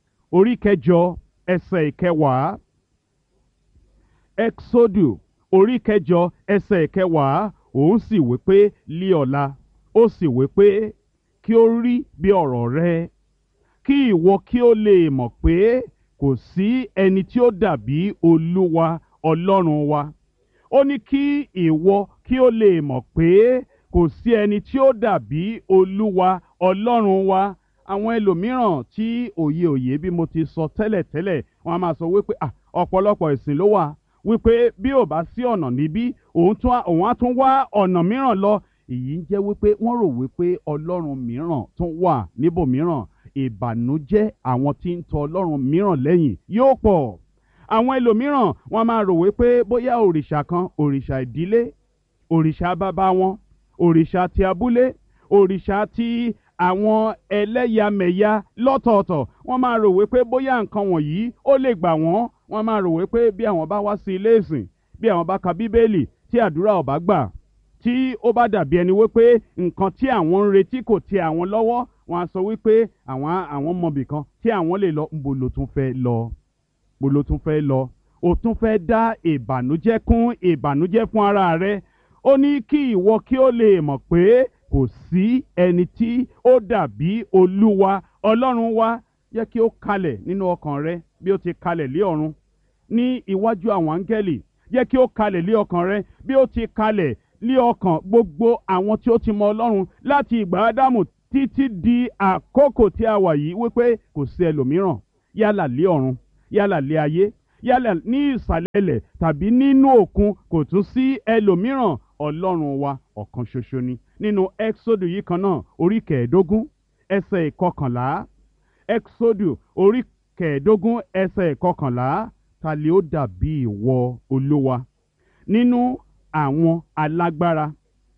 orí kẹjọ ẹsẹ̀ ìkẹwàá. Ẹ́kísódù orí kẹjọ ẹsẹ̀ ìkẹwàá. Òun sì wí pé lí ọ̀la, ó sì wí pé kí ó rí bí ọ̀rọ̀ rẹ, kí ìwọ kí ó lè mọ̀ pé kò sí ẹni tí ó dàbí Olúwa Ọlọ́run wa. Ó ní kí ìwọ kí ó lè mọ̀ pé kò sí ẹni tí ó dàbí Olúwa Ọlọ́run wa. Àwọn ẹlòmíràn tí òye òye bí mo ti sọ tẹ́lẹ̀tẹ́lẹ̀, wọ́n á máa sọ wípé à ọ̀pọ̀lọpọ̀ ìsìn ló wà, wípé bí ò bá sí ọ̀nà níbí, òun á tún wá ọ̀nà mìíràn lọ. Èyí ń jẹ́ wípé wọ́n rò wípé Ọlọ́run mìíràn tún wà níbòmíràn. Ìbànújẹ́ àwọn tí ń tọ Ọlọ́run mìíràn lẹ́yìn yóò pọ̀. Àwọn ẹlòmíràn wọ́n máa rò wípé bóyá òrìṣà kan, òrìṣà ìdílé, òrìṣà bàbá wọn, òrìṣà ti abúlé, òrìṣà ti àwọn ẹlẹ́yàmẹ̀yà lọ́tọ̀ọ̀tọ̀, wọ́n máa rò wípé bóyá nǹkan wọ̀nyí ó lè gbà wọ́n. Wọ́n máa rò wípé bí àwọn bá wá sí ilé ìsìn, bí àwọn bá ka Bíbélì, tí àdúrà ò bá gbà, tí ó bá dàbí ẹni wípé nǹkan tí àwọn ń retí kò tẹ àwọn lọ́wọ́, wọ́n á sọ wípé àwọn àwọn mọ̀bì kan tí àwọn lè lọ. Ńbo ló tún fẹ́ lọ? Ńbo ló tún fẹ́ lọ? O tún fẹ́ dá ìbànújẹ́ kún ìbànújẹ́ fún ara rẹ. Ó ní kí ìwọ kí ó lè mọ̀ pé kò sí ẹni tí ó dàbí Olúwa Ọlọ́run wa. Jẹ́ kí ó kalẹ̀ nínú ọkàn rẹ bí ó ti kalẹ̀ lé ọ̀run ní iwájú àwọn áńgẹ́lì. Jẹ́ kí ó kalẹ̀ lé ọkàn rẹ bí ó ti kalẹ̀ lé ọkàn gbogbo àwọn tí ó ti mọ Ọlọ́run láti ìgbà Ádámù títí di àkókò tí a wà yìí, wípé kò sí ẹlòmíràn yálà lé ọ̀run yálà lé ayé yálà ní ìsàlẹ̀ ilẹ̀ tàbí nínú òkun kò tún sí ẹlòmíràn. Ọlọ́run wa ọ̀kan ṣoṣo ni. Nínú Ẹ́kísódù yìí kan náà orí kẹẹ̀ẹ́dógún ẹsẹ̀ ìkọkànlá, Ẹ́kísódù orí kẹẹ̀ẹ́dógún ẹsẹ̀ ìkọkànlá, ta lè ó dàbí ìwọ Olúwa nínú àwọn alágbára?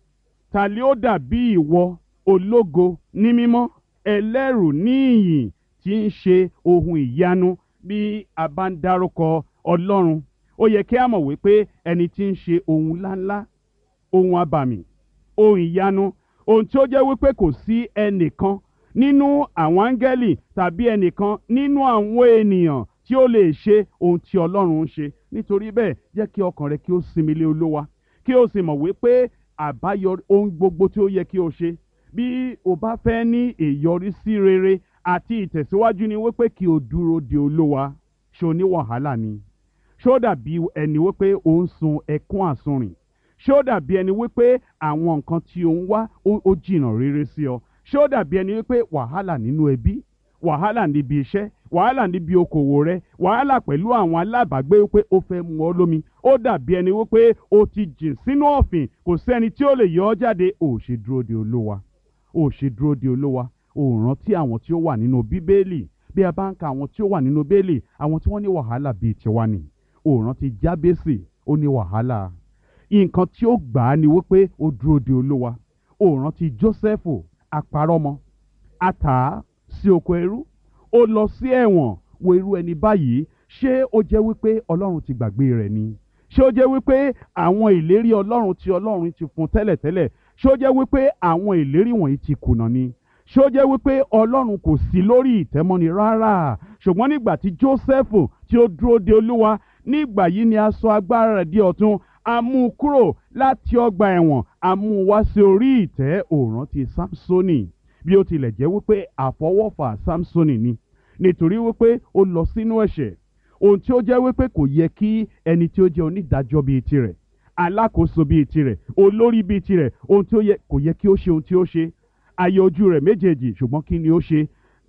Ta lè ó dàbí ìwọ ológo ní mímọ́, ẹlẹ́rù ní ìyìn, tí ń ṣe ohun ìyanu? Bí a bá ń dárúkọ Ọlọ́run, ó yẹ kí a mọ̀ wípé ẹni tí ń ṣe ohun ńláńlá, ohun abàmì, ohun ìyanu, ohun tí ó jẹ́ wípé kò sí ẹnìkan nínú àwọn áńgẹ́lì tàbí ẹnìkan nínú àwọn ènìyàn tí ó lè ṣe ohun tí Ọlọ́run ń ṣe. Nítorí bẹ́ẹ̀, jẹ́ kí ọkàn rẹ kí ó sinmi lé Olúwa, kí ó sì mọ̀ wípé àbáyọrí ohun gbogbo tí ó yẹ kí o ṣe, bí o bá fẹ́ ní ìyọrísí rere àti ìtẹ̀síwájú, ni wípé kí o dúró de Olúwa. Ṣé o ní wàhálà ni? Ṣé ó dàbí ẹni wípé o ń sun ẹkún àsunrìn? Ṣé ó dàbí ẹni wípé àwọn nǹkan tí o ń wá ó jìnnà rere sí ọ? Ṣé ó dàbí ẹni wípé wàhálà nínú ẹbí, wàhálà níbi iṣẹ́, wàhálà níbi okòwò rẹ, wàhálà pẹ̀lú àwọn alábàágbé wípé ó fẹ́ mu ọ lómi? Ó dàbí ẹni wípé o ti jìn sínú ọ̀fìn, kò sẹ́ni tí ó lè yọ ọ́ jáde. Ò ṣe dúró de Olúwa, ò ṣe dúró de Olúwa. Ò rántí àwọn tí ó wà nínú Bíbélì. Bí a bá ń ka àwọn tí ó wà nínú Bíbélì, àwọn tí wọ́n ní wàhálà bíi tiwa ni. Ò rántí Jábésì, ó ní wàhálà. Nǹkan tí ó gbà á ni wípé ó dúró de Olúwa. Ò rántí Jósẹ́fù, apárọ́mọ, a tà á sí oko ẹrú, ó lọ sí ẹ̀wọ̀n. Wo irú ẹni báyìí, ṣé ó jẹ́ wípé Ọlọ́run ti gbàgbé rẹ̀ ni? Ṣé ó jẹ́ wípé àwọn ìlérí Ọlọ́run tí Ọlọ́run ti fún tẹ́lẹ̀tẹ́lẹ̀, ṣé ó jẹ́ wípé àwọn ìlérí wọ̀nyí ti kùnà ni? Ṣé ó jẹ́ wípé Ọlọ́run kò sí lórí ìtẹ́mọ́ni? Rárá. Ṣùgbọ́n nígbà tí Jósẹ́fù tí ó dúró de Olúwa, nígbà yìí ni a sọ agbára rẹ̀ di ọ̀tun. A mú un kúrò láti ọgbà ẹ̀wọ̀n, a mú un wá sí orí ìtẹ́. Ó rántí Sámsónì, bí ó tilẹ̀ jẹ́ wípé àfọwọ́fà Sámsónì ni, nítorí wípé ó lọ sínú ẹ̀ṣẹ̀, ohun tí ó jẹ́ wípé kò yẹ kí ẹni tí ó jẹ́ onídàájọ́ bíi tirẹ̀, alákòóso bíi tirẹ̀, olórí bíi tirẹ̀, ohun tí ó yẹ kò yẹ kí ó ṣe ohun tí ó ṣe. Ayé ojú rẹ̀ méjèèjì, ṣùgbọ́n kí ni ó ṣe?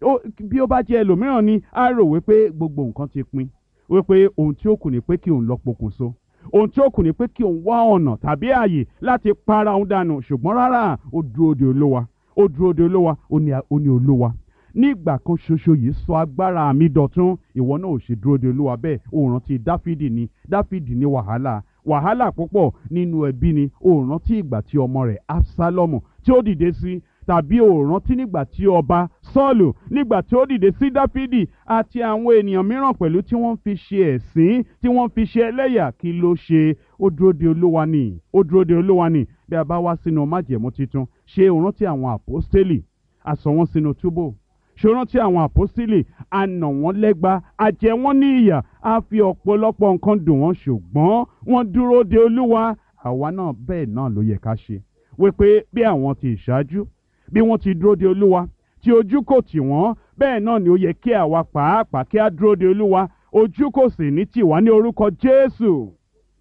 Bí ó bá jẹ́ ẹlòmíràn ni, á rò wípé gbogbo nǹkan ti pin, wípé ohun tí ó kù ni pé kí òun lọ pokùnso, ohun tí ó kù ni pé kí òun wá ọ̀nà tàbí ààyè láti para òun dànù. Ṣùgbọ́n rárá, ó dúró de Olúwa, ó dúró de Olúwa, ó ní Olúwa nígbà kan ṣoṣo yìí sọ agbára mi dọ̀tun. Ìwọ náà ò ṣe dúró de Olúwa bẹ́ẹ̀. Ó rántí Dáfídì ni. Dáfídì ní wàhálà, wàhálà púpọ̀ nínú ẹbí ni. Ó rántí ìgbà tí ọmọ rẹ̀ Absalomu tí ó dìde sí, tàbí ó rántí nígbà tí ọba Sọ́ọ̀lù nígbà tí ó dìde sí Dáfídì, àti àwọn ènìyàn mìíràn pẹ̀lú tí wọ́n fi ṣe ẹ̀sín, tí wọ́n fi ṣe ẹlẹ́yà. Kí ló ṣe? Ó dúró de Olúwa ni, ó dúró de Olúwa ni. Bí a bá wá sínú májẹ̀mú titun, ṣé ó rántí àwọn àpọ́stélì? A sọ wọ́n sínú túbú. Ṣé ó rántí àwọn àpọ́stélì? A nà wọ́n lẹ́gba, a jẹ wọ́n ní ìyà, a fi ọ̀pọ̀lọpọ̀ nǹkan dùn wọ́n, ṣùgbọ́n wọ́n dúró de Olúwa. Àwa náà bẹ́ẹ̀ náà ló yẹ ká ṣe, wípé bí àwọn ti ìṣáájú, bí wọ́n ti dúró de Olúwa, tí ojú kò tì wọ́n, bẹ́ẹ̀ náà ni ó yẹ kí àwa pàápàá kí á dúró de Olúwa. Ojú kò sì ní tì wá ní orúkọ Jésù.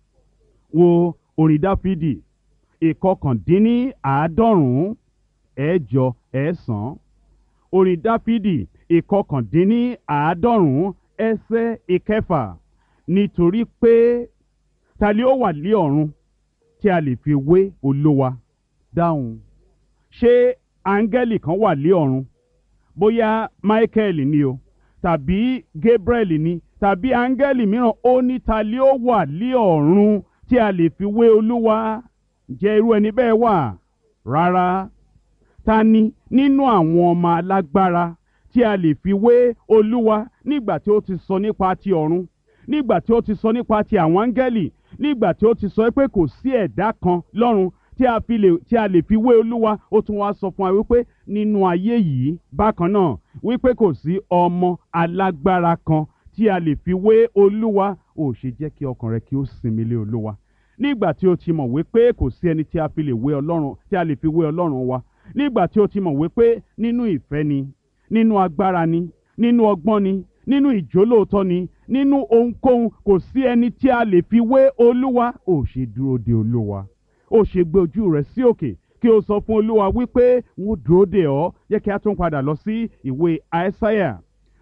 Wo orin Dáfídì ìkọkàndínní àádọ́rùn-ún ẹ̀jọ ẹ̀sán. Orin Dáfídì ìkọkàndínní àádọ́rùn-ún ẹsẹ̀ ìkẹfà. Nítorí pé ta ni ó wà ní ọ̀run tí a lè fi wé Olúwa? Dáhùn. Ṣé áńgẹ́lì kan wà ní ọ̀run? Bóyá Michael ni o, tàbí Gabriel ni, tàbí áńgẹ́lì mìíràn. Ó ní ta ni ó wà ní ọ̀run tí a lè fi wé Olúwa? Ǹjẹ́ irú ẹni bẹ́ẹ̀ wà? Rárá. Ta ni nínú àwọn ọmọ alágbára tí a lè fi wé Olúwa? Nígbà tí ó ti sọ nípa ti ọ̀run, nígbà tí ó ti sọ nípa ti àwọn áńgẹ́lì, nígbà tí ó ti sọ pé kò sí ẹ̀dá kan lọ́run tí a fi lè tí a lè fi wé Olúwa, ó tún wá sọ fún wa wípé nínú ayé yìí bákan náà, wípé kò sí ọmọ alágbára kan tí a lè fi wé Olúwa. Ó ṣe jẹ́ kí ọkàn rẹ kí ó sinmi lé Olúwa. Nígbà tí ó ti mọ̀ wípé kò sí ẹni tí a fi lè wé Ọlọ́run, tí a lè fi wé Ọlọ́run wa. Nígbà tí ó ti mọ̀ wípé nínú ìfẹ́ ni, nínú agbára ni, nínú ọgbọ́n ni, nínú ìjólóòtọ́ ni, nínú ohunkóhun kò sí ẹni tí a lè fi wé Olúwa. Ó ṣe dúró de Olúwa. Ó ṣe gbé ojú rẹ̀ sí òkè kí o sọ fún Olúwa wípé wọ́n dúró de ọ́. Jẹ́ kí a tún padà lọ sí ìwé Aísáyà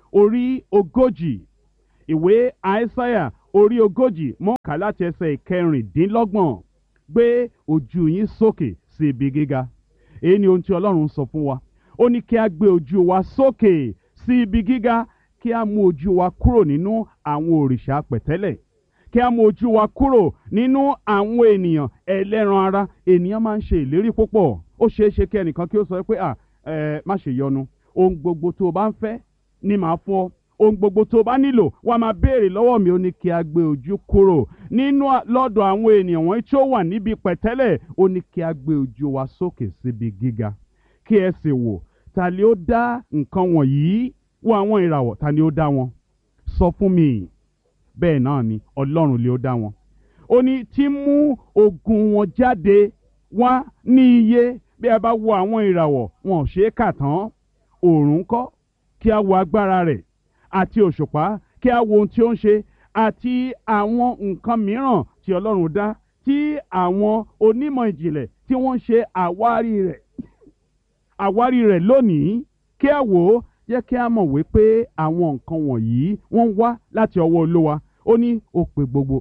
orí ogójì ìwé àìsáyà orí ogójì mọ́ kà láti ẹsẹ̀ ìkẹrìndínlọ́gbọ̀n gbé ojú yín sókè sí ibi gíga. Èyí ni ohun tí Ọlọ́run sọ fún wa. Ó ní kí a gbé ojú wa sókè sí ibi gíga, kí a mú ojú wa kúrò nínú àwọn òrìṣà pẹ̀tẹ́lẹ̀, kí a mú ojú wa kúrò nínú àwọn ènìyàn ẹlẹ́ran ara. Ènìyàn máa ń ṣe ìlérí púpọ̀. Ó ṣeé ṣe kí ẹnìkan kí ó sọ pé à ẹ má ṣe yọnu, ohun gbogbo tó o bá ń fẹ́ ni màá fún ọ, ohun gbogbo tó o bá nílò wá máa béèrè lọ́wọ́ mi. Ó ní kí a gbé ojú kúrò nínú lọ́dọ̀ àwọn ènìyàn wọ̀nyí tí ó wà níbi pẹ̀tẹ́lẹ̀. Ó ní kí a gbé ojú wa sókè síbi gíga, kí ẹ sì wò ta ni ó dá nǹkan wọ̀nyí, wo àwọn ìràwọ̀, ta ni ó dá wọn? Sọ fún mi. Bẹ́ẹ̀ náà ni Ọlọ́run lè ó dá wọn. Ó ní tí mú ogun wọn jáde wá ní iye. Bí a bá wo àwọn ìràwọ̀, wọn ò ṣe é kà tán. Òòrùn ńkọ́, kí a wo agbára rẹ̀, àti òṣùpá, kí a wo ohun tí ó ń ṣe, àti àwọn nǹkan mìíràn tí Ọlọ́run dá, tí àwọn onímọ̀ ìjìnlẹ̀ tí wọ́n ń ṣe àwárí rẹ̀ àwárí rẹ̀ lónìí. Kí a wò ó, jẹ́ kí a mọ̀ wípé àwọn nǹkan wọ̀nyí wọ́n wá láti ọwọ́ Olúwa. Ó ní ó pe gbogbo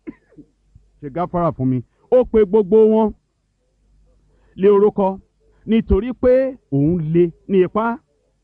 ṣe gáfárà fún mi ó pe gbogbo wọn lé orúkọ, nítorí pé òun lé ní ipá,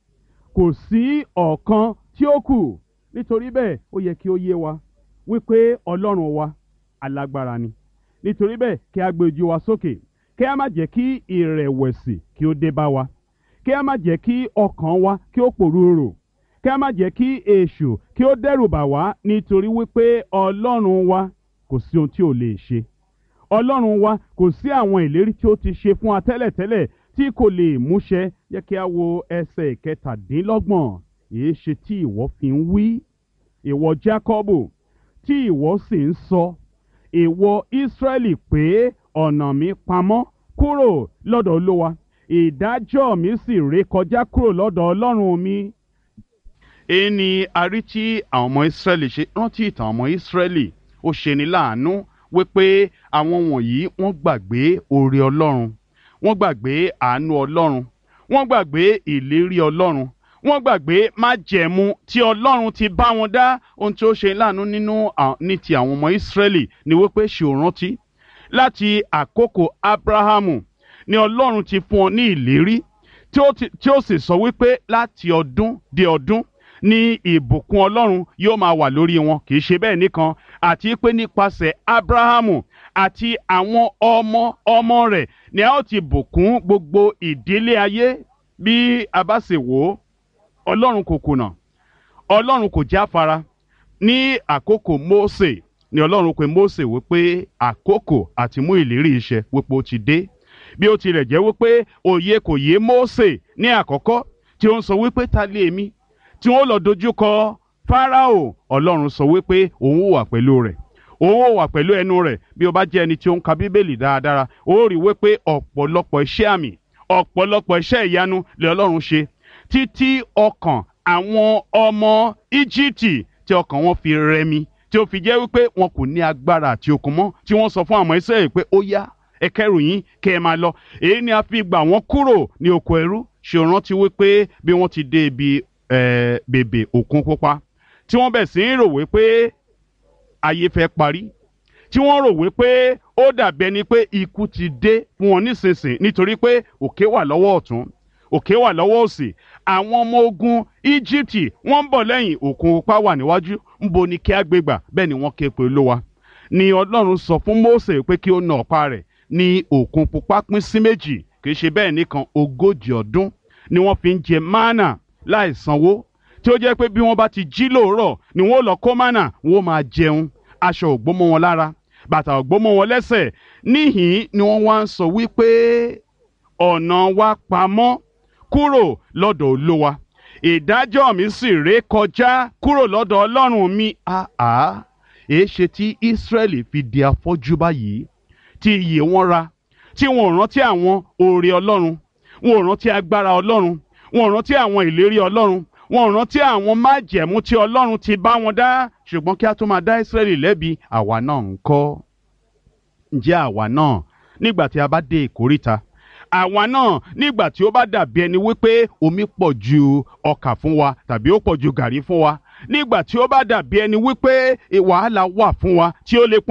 kò sí ọ̀kan tí ó kù. Nítorí bẹ́ẹ̀ ó yẹ kí ó yé wa wípé Ọlọ́run wa alágbára ni. Nítorí bẹ́ẹ̀ kí a gbé ojú wa sókè, kí a má jẹ́ kí ìrẹ̀wẹ̀sì kí ó dé bá wa, kí a má jẹ́ kí ọkàn wa kí ó pòrúurù, kí a má jẹ́ kí èṣù kí ó dẹ́rù bà wá. Nítorí wípé Ọlọ́run wa kò sí ohun tí ò lè ṣe. Ọlọ́run wa kò sí àwọn ìlérí tí ó ti ṣe fún wa tẹ́lẹ̀tẹ́lẹ̀ tí kò lè múṣẹ. Jẹ́ kí a wo ẹsẹ̀ ìkẹtàdínlọ́gbọ̀n. Èé ṣe tí ìwọ fi ń wí, ìwọ Jákọ́bù, tí ìwọ sì ń sọ, ìwọ Ísírẹ́lì, pé ọ̀nà mi pamọ́ kúrò lọ́dọ̀ Olúwa, ìdájọ́ mi sì ré kọjá kúrò lọ́dọ̀ Ọlọ́run mi. Èyí ni a rí tí àwọn ọmọ Ísírẹ́lì ṣe. Rántí ìtàn ọmọ Ísírẹ́lì. Ó ṣeni láàánú wípé àwọn wọ̀nyí wọ́n gbàgbé oore Ọlọ́run, wọ́n gbàgbé àánú Ọlọ́run, wọ́n gbàgbé ìlérí Ọlọ́run, wọ́n gbàgbé májẹ̀mú tí Ọlọ́run ti bá wọn dá. Ohun tí ó ṣe láàánú nínú ní ti àwọn ọmọ Ísírẹ́lì ni wípé ṣe ò rántí láti àkókò Ábúráhámù ni Ọlọ́run ti fún ọ ní ìlérí tí ó sì sọ wípé láti ọdún dé ọdún ní ìbùkún Ọlọ́run yóò máa wà lórí wọn. Kì í ṣe bẹ́ẹ̀ nìkan, àti pé nípasẹ̀ Ábúráhámù àti àwọn ọmọ ọmọ rẹ̀ ni a ó ti bùkún gbogbo ìdílé ayé. Bí a bá sì wò ó, Ọlọ́run kò kùnà, Ọlọ́run kò jáfara. Ní àkókò Mósè ni Ọlọ́run pè Mósè wípé àkókò àti mú ìlérí iṣẹ́ wípé ó ti dé. Bí ó tilẹ̀ jẹ́ wípé òye kò yé Mósè ní àkọ́kọ́, tí ó ń sọ wípé ta lé èmi tí wọ́n lọ dojú kọ Fáráò. Ọlọ́run sọ wípé òun wà pẹ̀lú rẹ̀, òun wà pẹ̀lú ẹnu rẹ̀. Bí o bá jẹ́ ẹni tí ó ń ka Bíbélì dáradára, ó rí wípé ọ̀pọ̀lọpọ̀ iṣẹ́ àmì, ọ̀pọ̀lọpọ̀ iṣẹ́ ìyanu lè Ọlọ́run ṣe, títí ọkàn àwọn ọmọ Íjíbítì tí ọkàn wọn fi rẹmi, tí ó fi jẹ́ wípé wọn kò ní agbára àti okun mọ́, tí wọ́n sọ fún àwọn Ísírẹ́lì pé ó yá, ẹ kẹ́rù yín kẹ́ ẹ máa lọ. Èyí ni a fi gbà wọ́n kúrò ní oko ẹrú. Ṣé o rántí wípé bí wọ́n ti dé ibi bèbè Òkun Pupa, tí wọ́n bẹ̀ sí ń rò wípé ayé fẹ́ parí, tí wọ́n rò wípé ó dàbí ẹni pé ikú ti dé fún wọn nísinsìnyí, nítorí pé òkè wà lọ́wọ́ ọ̀tún, òkè wà lọ́wọ́ òsì. Àwọn ọmọ ogun Íjíbítì wọ́n ń bọ̀ lẹ́yìn, Òkun Pupa wà níwájú. Ńbo ni kí á gbé gbà? Bẹ́ẹ̀ ni wọ́n ké pe Olúwa. Ni Ọlọ́run sọ fún Mósè pé kí ó na ọ̀pá rẹ̀, ní Òkun Pupa pín sí méjì. Kì í ṣe bẹ́ẹ̀ nìkan, ogójì ọdún ni wọ́n fi ń jẹ mánà láì sanwó, tí ó jẹ́ pé bí wọ́n bá ti jí lóòrọ̀ ni wọ́n lọ kó mánà, wọ́n máa jẹun. Aṣọ ò gbó mọ́ wọn lára, bàtà ò gbó mọ́ wọn lẹ́sẹ̀. Níhìn ni wọ́n wá ń sọ wípé ọ̀nà wa pamọ́ kúrò lọ́dọ̀ Olúwa, ìdájọ́ mi sì ré kọjá kúrò lọ́dọ̀ Ọlọ́run mi. Àá èé ṣe tí Ísírẹ́lì fi di afọ́jú báyìí, tí iyè wọn ra, tí wọn ò rántí àwọn oore Ọlọ́run, wọn ò rántí agbára Ọlọ́run, wọn ò rántí àwọn ìlérí Ọlọ́run, wọn ò rántí àwọn májẹ̀mú tí Ọlọ́run ti bá wọn dá. Ṣùgbọ́n kí a tó máa dá Ísírẹ́lì lẹ́bi, àwa náà ń kọ́. Ǹjẹ́ àwa náà nígbà tí a bá dé ìkóríta, àwa náà nígbà tí ó bá dàbí ẹni wípé omi pọ̀ ju ọkà fún wa tàbí ó pọ̀ ju gàrí fún wa nígbà tí ó bá dàbí ẹni wípé wàhálà wà fún wa tí ó lè pọ́n